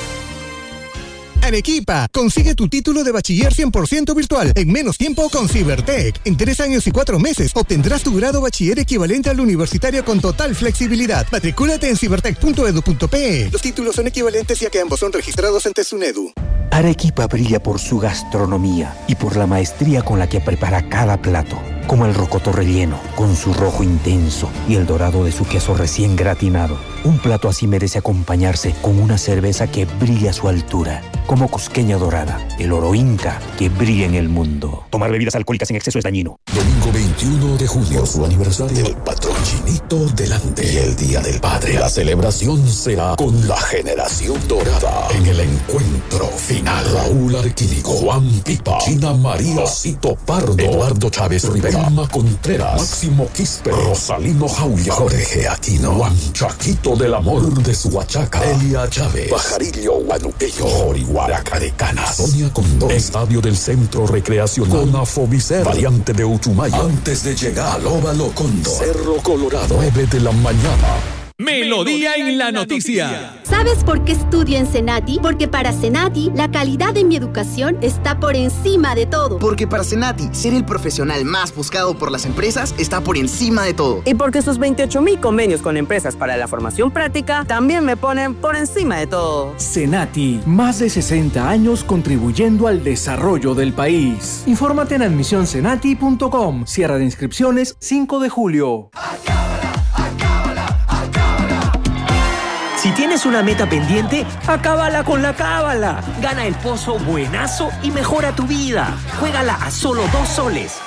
Arequipa, consigue tu título de bachiller cien por ciento virtual en menos tiempo con Cibertec. En tres años y cuatro meses obtendrás tu grado bachiller equivalente al universitario con total flexibilidad. Matricúlate en cibertec punto edu punto pe. Los títulos son equivalentes ya que ambos son registrados ante SUNEDU. Arequipa brilla por su gastronomía y por la maestría con la que prepara cada plato, como el rocoto relleno, con su rojo intenso y el dorado de su queso recién gratinado. Un plato así merece acompañarse con una cerveza que brilla a su altura, como Cusqueña Dorada, el oro inca que brilla en el mundo. Tomar bebidas alcohólicas en exceso es dañino. Domingo veintiuno de junio, su aniversario, el patrón Chinito delante y el Día del Padre. La celebración será con la generación dorada en el encuentro final. Raúl Arquínigo, Juan Pipa, China María, Cito Pardo, Eduardo Chávez Rivera, Emma Contreras, Máximo Quispe, Rosalino Jauya, Jorge Aquino, Juan Chaquito Santo del amor de Suachaca, Elia Chávez, Pajarillo Guanuqueño, Jorihuaraca de Canas, Sonia Condón, Estadio del Centro Recreacional, Conafobicer, Variante de Uchumaya, antes de llegar al Óvalo Cóndor, Cerro Colorado, nueve de la mañana. Melodía en la noticia. ¿Sabes por qué estudio en Senati? Porque para Senati, la calidad de mi educación está por encima de todo. Porque para Senati, ser el profesional más buscado por las empresas está por encima de todo. Y porque sus veintiocho mil convenios con empresas para la formación práctica también me ponen por encima de todo. Senati, más de sesenta años contribuyendo al desarrollo del país. Infórmate en admisión senati punto com. Cierre de inscripciones cinco de julio. Si tienes una meta pendiente, acábala con la cábala. Gana el pozo buenazo y mejora tu vida. Juégala a solo dos soles.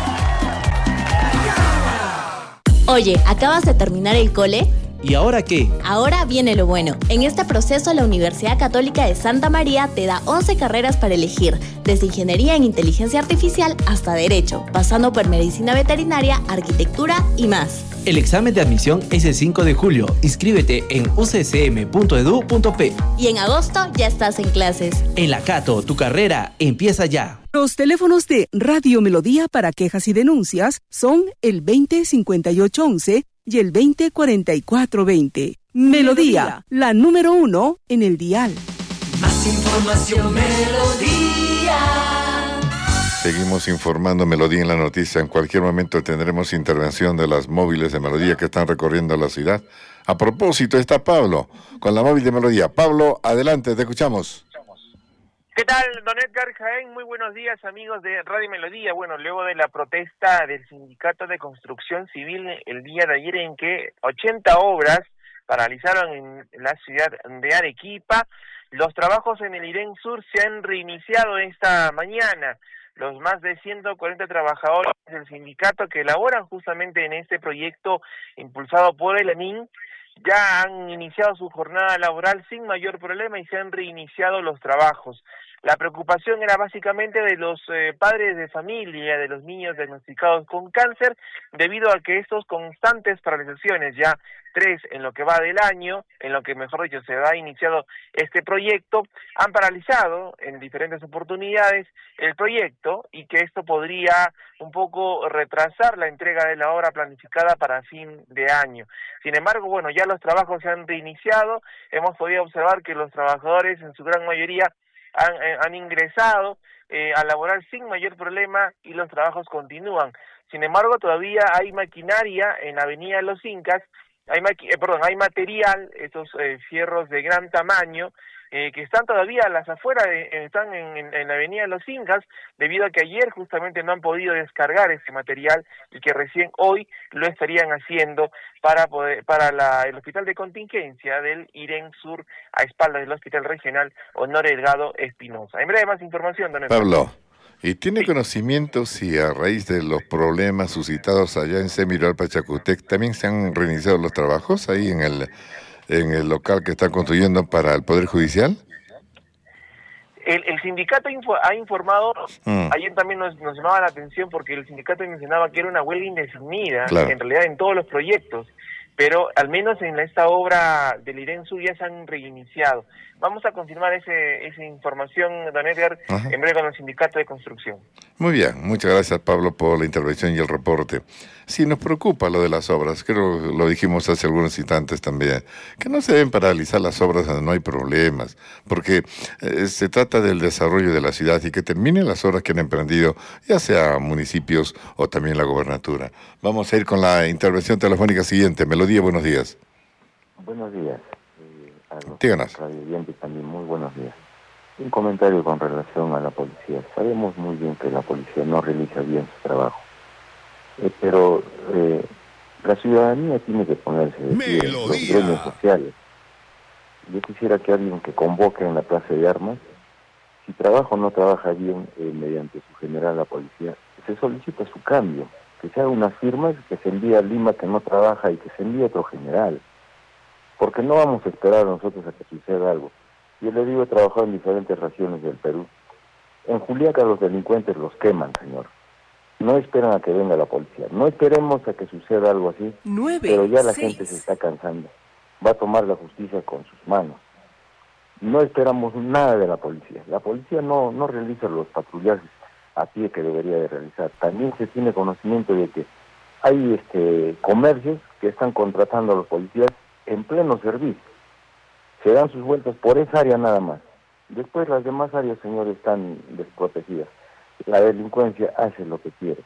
Oye, ¿acabas de terminar el cole? ¿Y ahora qué? Ahora viene lo bueno. En este proceso, la Universidad Católica de Santa María te da once carreras para elegir, desde ingeniería en inteligencia artificial hasta derecho, pasando por medicina veterinaria, arquitectura y más. El examen de admisión es el cinco de julio. Inscríbete en u c s m punto e d u punto p. Y en agosto ya estás en clases. En la Cato, tu carrera empieza ya. Los teléfonos de Radio Melodía para quejas y denuncias son el veinte cincuenta y ocho once y el veinte cuarenta y cuatro veinte. Melodía, la número uno en el dial. Más información, Melodía. Seguimos informando Melodía en la noticia. En cualquier momento tendremos intervención de las móviles de Melodía que están recorriendo la ciudad. A propósito, está Pablo con la móvil de Melodía. Pablo, adelante, te escuchamos. ¿Qué tal, don Edgar Jaén? Muy buenos días, amigos de Radio Melodía. Bueno, luego de la protesta del Sindicato de Construcción Civil el día de ayer en que ochenta obras paralizaron en la ciudad de Arequipa, los trabajos en el Irén Sur se han reiniciado esta mañana. Los más de ciento cuarenta trabajadores del sindicato que elaboran justamente en este proyecto impulsado por el ANIN ya han iniciado su jornada laboral sin mayor problema y se han reiniciado los trabajos. La preocupación era básicamente de los eh, padres de familia, de los niños diagnosticados con cáncer, debido a que estos constantes paralizaciones, ya tres en lo que va del año, en lo que mejor dicho se ha iniciado este proyecto, han paralizado en diferentes oportunidades el proyecto y que esto podría un poco retrasar la entrega de la obra planificada para fin de año. Sin embargo, bueno, ya los trabajos se han reiniciado, hemos podido observar que los trabajadores en su gran mayoría han, eh, han ingresado eh, a laborar sin mayor problema y los trabajos continúan. Sin embargo, todavía hay maquinaria en la Avenida de los Incas, hay maqui eh, perdón, hay material, estos eh, fierros de gran tamaño, eh, que están todavía a las afueras, de, están en, en, en la Avenida de los Incas, debido a que ayer justamente no han podido descargar este material y que recién hoy lo estarían haciendo para poder, para la, el hospital de contingencia del Irén Sur, a espaldas del Hospital Regional Honor Delgado Espinosa. En breve más información, don Pablo. ¿Y tiene conocimiento si a raíz de los problemas suscitados allá en Semiral Pachacutec también se han reiniciado los trabajos ahí en el en el local que están construyendo para el Poder Judicial? El, el sindicato info, ha informado, mm. ayer también nos, nos llamaba la atención porque el sindicato mencionaba que era una huelga indefinida, claro. En realidad en todos los proyectos, pero al menos en esta obra del Irén Sur ya se han reiniciado. Vamos a confirmar ese, esa información, don Edgar, Ajá. en breve con el sindicato de construcción. Muy bien, muchas gracias Pablo por la intervención y el reporte. Sí, nos preocupa lo de las obras, creo que lo dijimos hace algunos instantes también, que no se deben paralizar las obras donde no hay problemas, porque eh, se trata del desarrollo de la ciudad y que terminen las obras que han emprendido, ya sea municipios o también la gobernatura. Vamos a ir con la intervención telefónica siguiente. Melodía, buenos días. Buenos días. A los Díganos. radioyentes también, muy buenos días. Un comentario con relación a la policía. Sabemos muy bien que la policía no realiza bien su trabajo, eh, pero eh, la ciudadanía tiene que ponerse de pie en los gremios sociales. Yo quisiera que alguien que convoque en la plaza de armas, si trabaja o no trabaja bien eh, mediante su general la policía, se solicita su cambio, que se haga unas firmas, que se envíe a Lima que no trabaja y que se envíe otro general. Porque no vamos a esperar nosotros a que suceda algo. Yo le digo, he trabajado en diferentes regiones del Perú. En Juliaca los delincuentes los queman, señor. No esperan a que venga la policía. No esperemos a que suceda algo así, Nueve, pero ya la seis. gente se está cansando. va a tomar la justicia con sus manos. No esperamos nada de la policía. La policía no, no realiza los patrullajes a pie que debería de realizar. También se tiene conocimiento de que hay este, comercios que están contratando a los policías en pleno servicio. Se dan sus vueltas por esa área nada más. Después las demás áreas, señores, están desprotegidas. La delincuencia hace lo que quiere.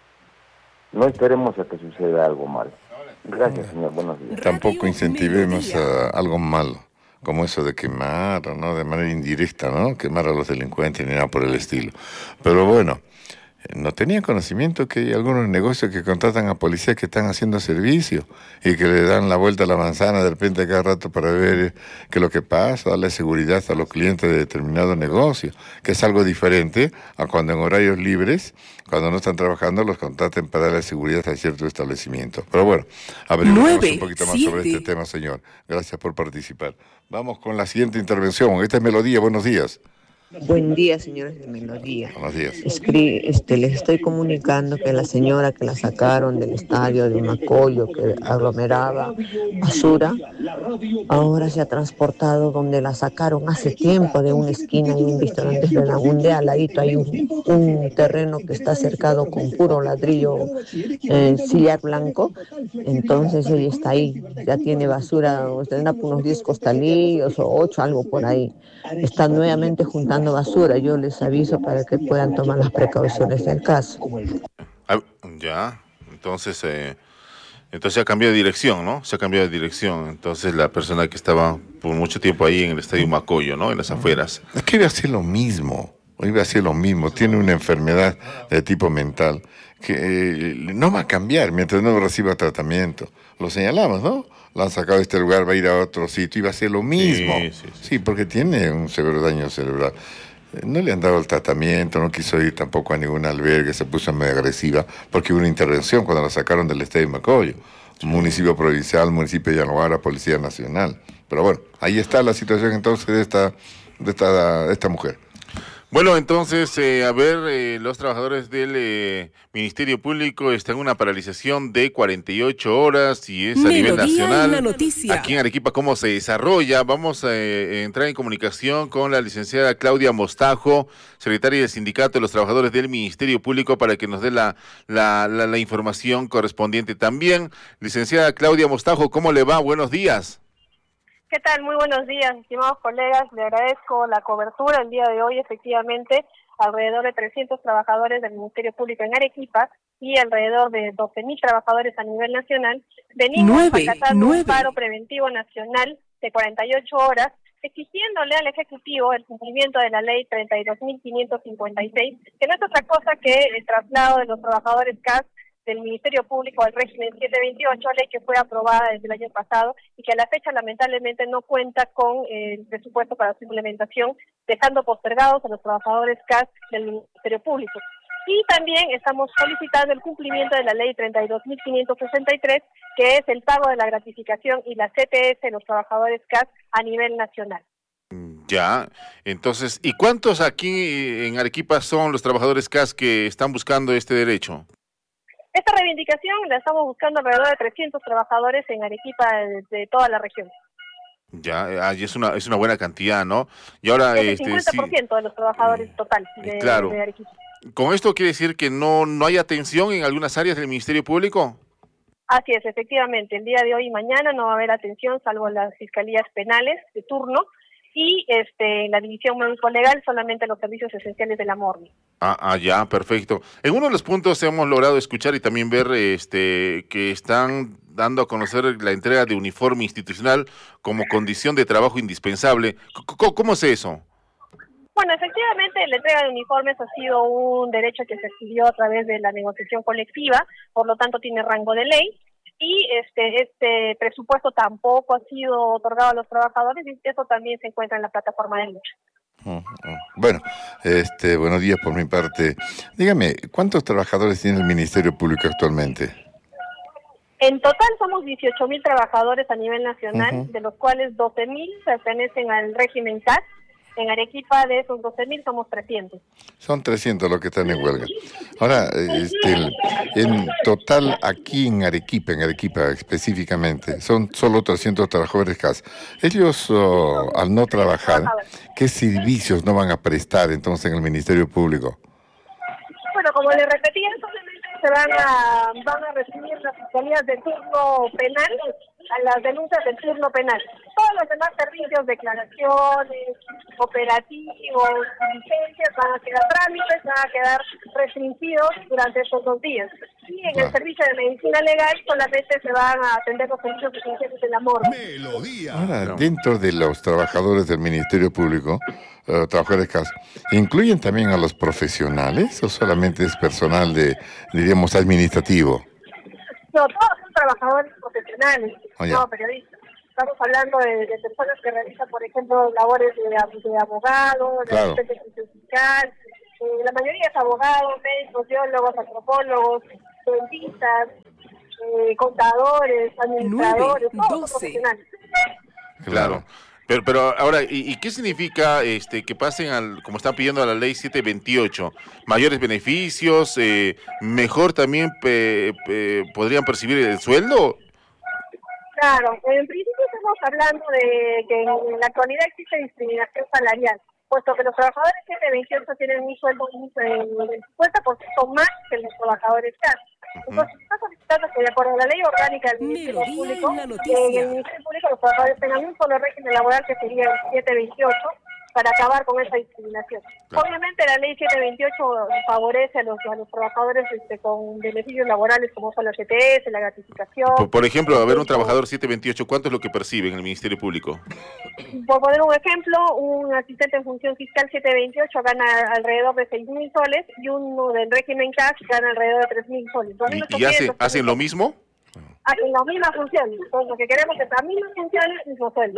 No esperemos a que suceda algo malo. Gracias, señor. Buenos días. Tampoco incentivemos a algo malo, como eso de quemar, ¿no? De manera indirecta, ¿no? Quemar a los delincuentes ni nada por el estilo. Pero bueno, no tenía conocimiento que hay algunos negocios que contratan a policías que están haciendo servicio y que le dan la vuelta a la manzana de repente cada rato para ver qué es lo que pasa, darle seguridad a los clientes de determinado negocio, que es algo diferente a cuando en horarios libres, cuando no están trabajando, los contraten para darle seguridad a cierto establecimiento. Pero bueno, averiguemos un poquito más sobre este tema, señor. Gracias por participar. Vamos con la siguiente intervención. Esta es Melodía. Buenos días. Buen día, señores de Melodía. Buenos días. Escri este, les estoy comunicando que la señora que la sacaron del estadio de Macoyo, que aglomeraba basura, ahora se ha transportado donde la sacaron hace tiempo, de una esquina y un restaurante de la Unde, al ladito hay un, un terreno que está cercado con puro ladrillo eh, sillar blanco. Entonces ella está ahí, ya tiene basura, tendrá unos diez costalillos o ocho, algo por ahí. Está nuevamente juntando basura. Yo les aviso para que puedan tomar las precauciones del caso. Ah, ya, entonces, eh, entonces se ha cambiado de dirección, ¿no? Se ha cambiado de dirección. Entonces la persona que estaba por mucho tiempo ahí en el estadio Macoyo, ¿no? En las afueras. Es que iba a hacer lo mismo, iba a hacer lo mismo. Tiene una enfermedad de tipo mental que eh, no va a cambiar mientras no reciba tratamiento. Lo señalamos, ¿no? Lo han sacado de este lugar, va a ir a otro sitio y va a hacer lo mismo. Sí, sí, sí. Sí, porque tiene un severo daño cerebral. No le han dado el tratamiento, no quiso ir tampoco a ningún albergue, se puso muy agresiva, porque hubo una intervención cuando la sacaron del estadio de Macoyo. Municipio provincial, municipio de Yanoguara, Policía Nacional. Pero bueno, ahí está la situación entonces de esta, de esta, de esta mujer. Bueno, entonces, eh, a ver, eh, los trabajadores del eh, Ministerio Público están en una paralización de cuarenta y ocho horas y es a Melodía nivel nacional. en la noticia. Aquí en Arequipa, ¿cómo se desarrolla? Vamos a eh, entrar en comunicación con la licenciada Claudia Mostajo, secretaria del Sindicato de los Trabajadores del Ministerio Público, para que nos dé la, la, la, la información correspondiente también. Licenciada Claudia Mostajo, ¿cómo le va? Buenos días. ¿Qué tal? Muy buenos días, estimados colegas. Le agradezco la cobertura el día de hoy. Efectivamente, alrededor de trescientos trabajadores del Ministerio Público en Arequipa y alrededor de doce mil trabajadores a nivel nacional venimos nueve, acatando nueve. un paro preventivo nacional de cuarenta y ocho horas, exigiéndole al Ejecutivo el cumplimiento de la Ley treinta y dos mil quinientos cincuenta y seis, que no es otra cosa que el traslado de los trabajadores C A S del Ministerio Público al régimen setecientos veintiocho, ley que fue aprobada desde el año pasado y que a la fecha lamentablemente no cuenta con eh, el presupuesto para su implementación, dejando postergados a los trabajadores C A S del Ministerio Público. Y también estamos solicitando el cumplimiento de la ley treinta y dos mil quinientos sesenta y tres, que es el pago de la gratificación y la C T S de los trabajadores C A S a nivel nacional. Ya, entonces, ¿y cuántos aquí en Arequipa son los trabajadores C A S que están buscando este derecho? Esta reivindicación la estamos buscando alrededor de trescientos trabajadores en Arequipa de, de toda la región. Ya, ahí es una es una buena cantidad, ¿no? Y ahora Es el este cincuenta por ciento sí, de los trabajadores total de, claro. de Arequipa. ¿Con esto quiere decir que no no hay atención en algunas áreas del Ministerio Público? Así es, efectivamente. El día de hoy y mañana no va a haber atención, salvo las fiscalías penales de turno y este la división médico-legal, solamente los servicios esenciales de la MORNI. Ah, ah, ya, perfecto. En uno de los puntos hemos logrado escuchar y también ver este que están dando a conocer la entrega de uniforme institucional como condición de trabajo indispensable. C- ¿Cómo es eso? Bueno, efectivamente, la entrega de uniformes ha sido un derecho que se adquirió a través de la negociación colectiva, por lo tanto tiene rango de ley. Y este este presupuesto tampoco ha sido otorgado a los trabajadores y eso también se encuentra en la plataforma de lucha. Uh, uh. Bueno, este, buenos días por mi parte. Dígame, ¿cuántos trabajadores tiene el Ministerio Público actualmente? En total somos dieciocho mil trabajadores a nivel nacional, Uh-huh. de los cuales doce mil pertenecen al régimen C A S En Arequipa, de esos doce mil, somos trescientos. Son trescientos los que están en huelga. Ahora, este, el- en total, aquí en Arequipa, en Arequipa específicamente, son solo trescientos trabajadores C A S. Ellos, oh, al no trabajar, ¿qué servicios no van a prestar entonces en el Ministerio Público? Bueno, como les repetía, solamente se van a, van a recibir las fiscalías de turno penal, a las denuncias del turno penal. Todos los demás servicios, declaraciones, operativos, licencias, van a quedar trámites, van a quedar restringidos durante estos dos días. Y en el servicio de medicina legal solamente se van a atender los servicios esenciales de la morgue. Ahora, dentro de los trabajadores del Ministerio Público, eh, trabajadores C A S, ¿incluyen también a los profesionales o solamente es personal de, diríamos, administrativo? No, todos son trabajadores profesionales, Oh, ya. no periodistas. Estamos hablando de, de personas que realizan, por ejemplo, labores de, ab- de abogado, de Claro. asistente fiscal. Eh, la mayoría es abogados, médicos, biólogos, antropólogos, dentistas, eh, contadores, administradores, todos son profesionales. Claro. Pero, pero ahora, ¿y, y qué significa este que pasen al, como están pidiendo a la ley siete veintiocho? ¿Mayores beneficios? Eh, ¿Mejor también pe- pe- podrían percibir el sueldo? Claro, en principio estamos hablando de que en la actualidad existe discriminación salarial, puesto que los trabajadores siete veintiocho tienen un sueldo un, eh, del cincuenta por ciento más que los trabajadores C A S. Entonces, está solicitando que de acuerdo a la ley orgánica del Ministerio Público, que en el Ministerio Público los trabajadores tengan un solo régimen laboral que sería el siete veintiocho para acabar con esa discriminación. Obviamente la ley siete veintiocho favorece a los, a los trabajadores este, con beneficios laborales como son la C T S, la gratificación. Por, por ejemplo, a ver, un trabajador siete veintiocho, ¿cuánto es lo que percibe en el Ministerio Público? Por poner un ejemplo, un asistente en función fiscal siete veintiocho gana alrededor de seis mil soles y uno del régimen C A S gana alrededor de tres mil soles. Dos mil ¿Y, y hace, ochocientos, hacen lo mismo? hacen las mismas funciones. Entonces, lo que queremos es las mismas funciones, mismo sueldo.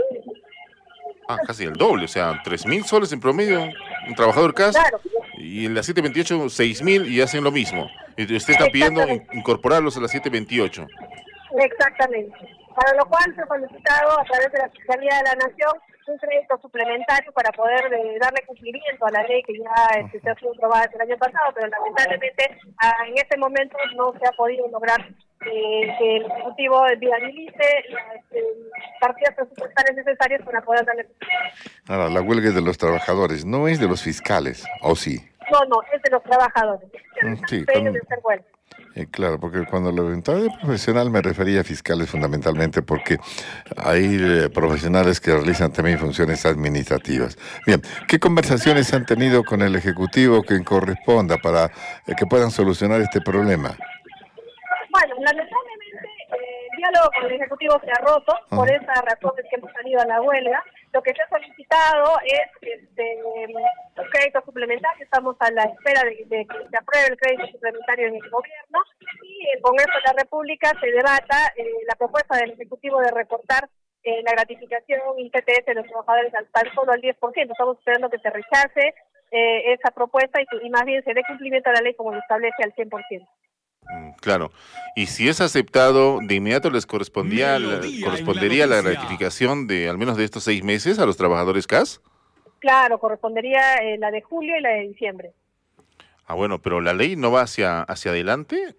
Ah, casi el doble, o sea, tres mil soles en promedio, un trabajador C A S, Claro. y en la siete veintiocho, seis mil y hacen lo mismo. Y usted está pidiendo in- incorporarlos a la siete veintiocho. Exactamente. Para lo cual se ha solicitado a través de la Fiscalía de la Nación un crédito suplementario para poder eh, darle cumplimiento a la ley que ya este, se ha sido aprobada el año pasado, pero lamentablemente ah, en este momento no se ha podido lograr eh, que el Ejecutivo viabilice las eh, partidas presupuestarias necesarias para poder darle cumplimiento. Ahora, la huelga es de los trabajadores, no es de los fiscales, ¿o sí? No, no, es de los trabajadores. Mm, sí, Ellos cuando- de hacer huelga. Eh, claro, porque cuando lo entraba de profesional me refería a fiscales fundamentalmente porque hay eh, profesionales que realizan también funciones administrativas. Bien, ¿qué conversaciones han tenido con el Ejecutivo que corresponda para eh, que puedan solucionar este problema? Bueno, lamentablemente eh, el diálogo con el Ejecutivo se ha roto, por esa razón es que hemos salido a la huelga. Lo que se ha solicitado es este, un crédito suplementario, estamos a la espera de, de que se apruebe el crédito suplementario en el gobierno y en el Congreso de la República se debata eh, la propuesta del Ejecutivo de recortar eh, la gratificación y T T S de los trabajadores al tan solo al diez por ciento. Estamos esperando que se rechace eh, esa propuesta y, y más bien se dé cumplimiento a la ley como lo establece al cien por ciento. Claro. Y si es aceptado, de inmediato les correspondía la- correspondería la gratificación de al menos de estos seis meses a los trabajadores C A S. Claro, correspondería eh, la de julio y la de diciembre. Ah, bueno, pero la ley no va hacia hacia adelante.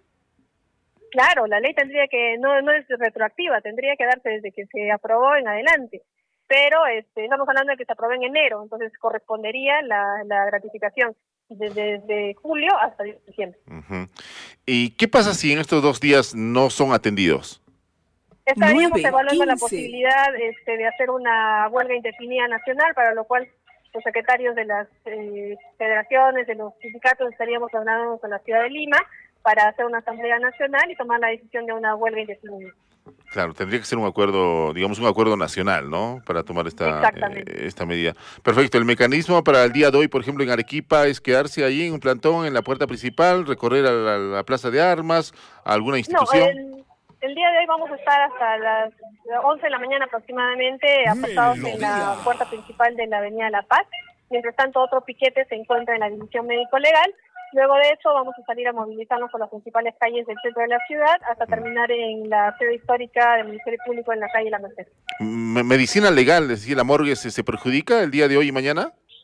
Claro, la ley tendría que, no, no es retroactiva, tendría que darse desde que se aprobó en adelante. Pero este, estamos hablando de que se aprobó en enero, entonces correspondería la, la gratificación desde, desde julio hasta diciembre. Ujú. ¿Y qué pasa si en estos dos días no son atendidos? Estaríamos nueve, evaluando la quince. posibilidad este, de hacer una huelga indefinida nacional, para lo cual los secretarios de las eh, federaciones, de los sindicatos, estaríamos hablando con la ciudad de Lima para hacer una asamblea nacional y tomar la decisión de una huelga indefinida. Claro, tendría que ser un acuerdo, digamos un acuerdo nacional, ¿no? Para tomar esta, Exactamente. eh, esta medida. Perfecto. El mecanismo para el día de hoy, por ejemplo, en Arequipa, es quedarse allí en un plantón en la puerta principal, recorrer a la, a la plaza de armas, a alguna No, institución. el, el día de hoy vamos a estar hasta las once de la mañana aproximadamente apostados en la puerta principal de la Avenida La Paz. Mientras tanto, otro piquete se encuentra en la División Médico-Legal. Luego de eso vamos a salir a movilizarnos por las principales calles del centro de la ciudad hasta terminar en la sede histórica del Ministerio Público en la calle La Merced. Me- medicina legal, es decir, la morgue se, se perjudica el día de hoy y mañana.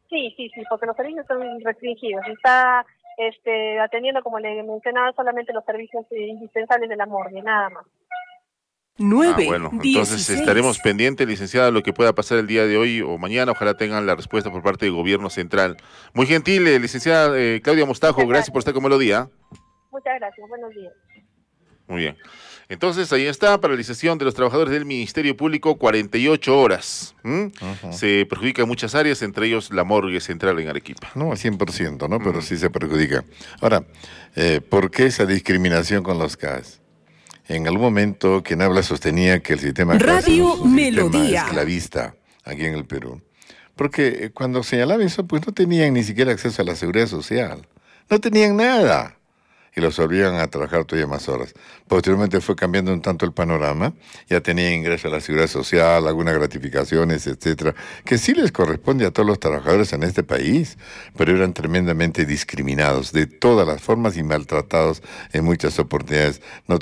Sí, sí, sí, porque los servicios son restringidos. Está este, atendiendo, como le mencionaba, solamente los servicios eh, indispensables de la morgue, nada más. nueve, ah, bueno, entonces dieciséis. estaremos pendientes, licenciada, de lo que pueda pasar el día de hoy o mañana. Ojalá tengan la respuesta por parte del gobierno central. Muy gentil, eh, licenciada eh, Claudia Mostajo, gracias. gracias por estar con Melodía. Muchas gracias, buenos días. Muy bien. Entonces, ahí está, paralización de los trabajadores del Ministerio Público, cuarenta y ocho horas. ¿Mm? Uh-huh. Se perjudica en muchas áreas, entre ellos la morgue central en Arequipa. No, al cien por ciento, ¿no? Pero uh-huh. sí se perjudica. Ahora, eh, ¿por qué esa discriminación con los C A S? En algún momento, quien habla sostenía que el sistema Radio es un Melodía. sistema esclavista aquí en el Perú. Porque cuando señalaba eso, pues no tenían ni siquiera acceso a la seguridad social. No tenían nada. Y los obligan a trabajar todavía más horas. Posteriormente fue cambiando un tanto el panorama, ya tenían ingreso a la seguridad social, algunas gratificaciones, etcétera, que sí les corresponde a todos los trabajadores en este país, pero eran tremendamente discriminados de todas las formas y maltratados en muchas oportunidades. No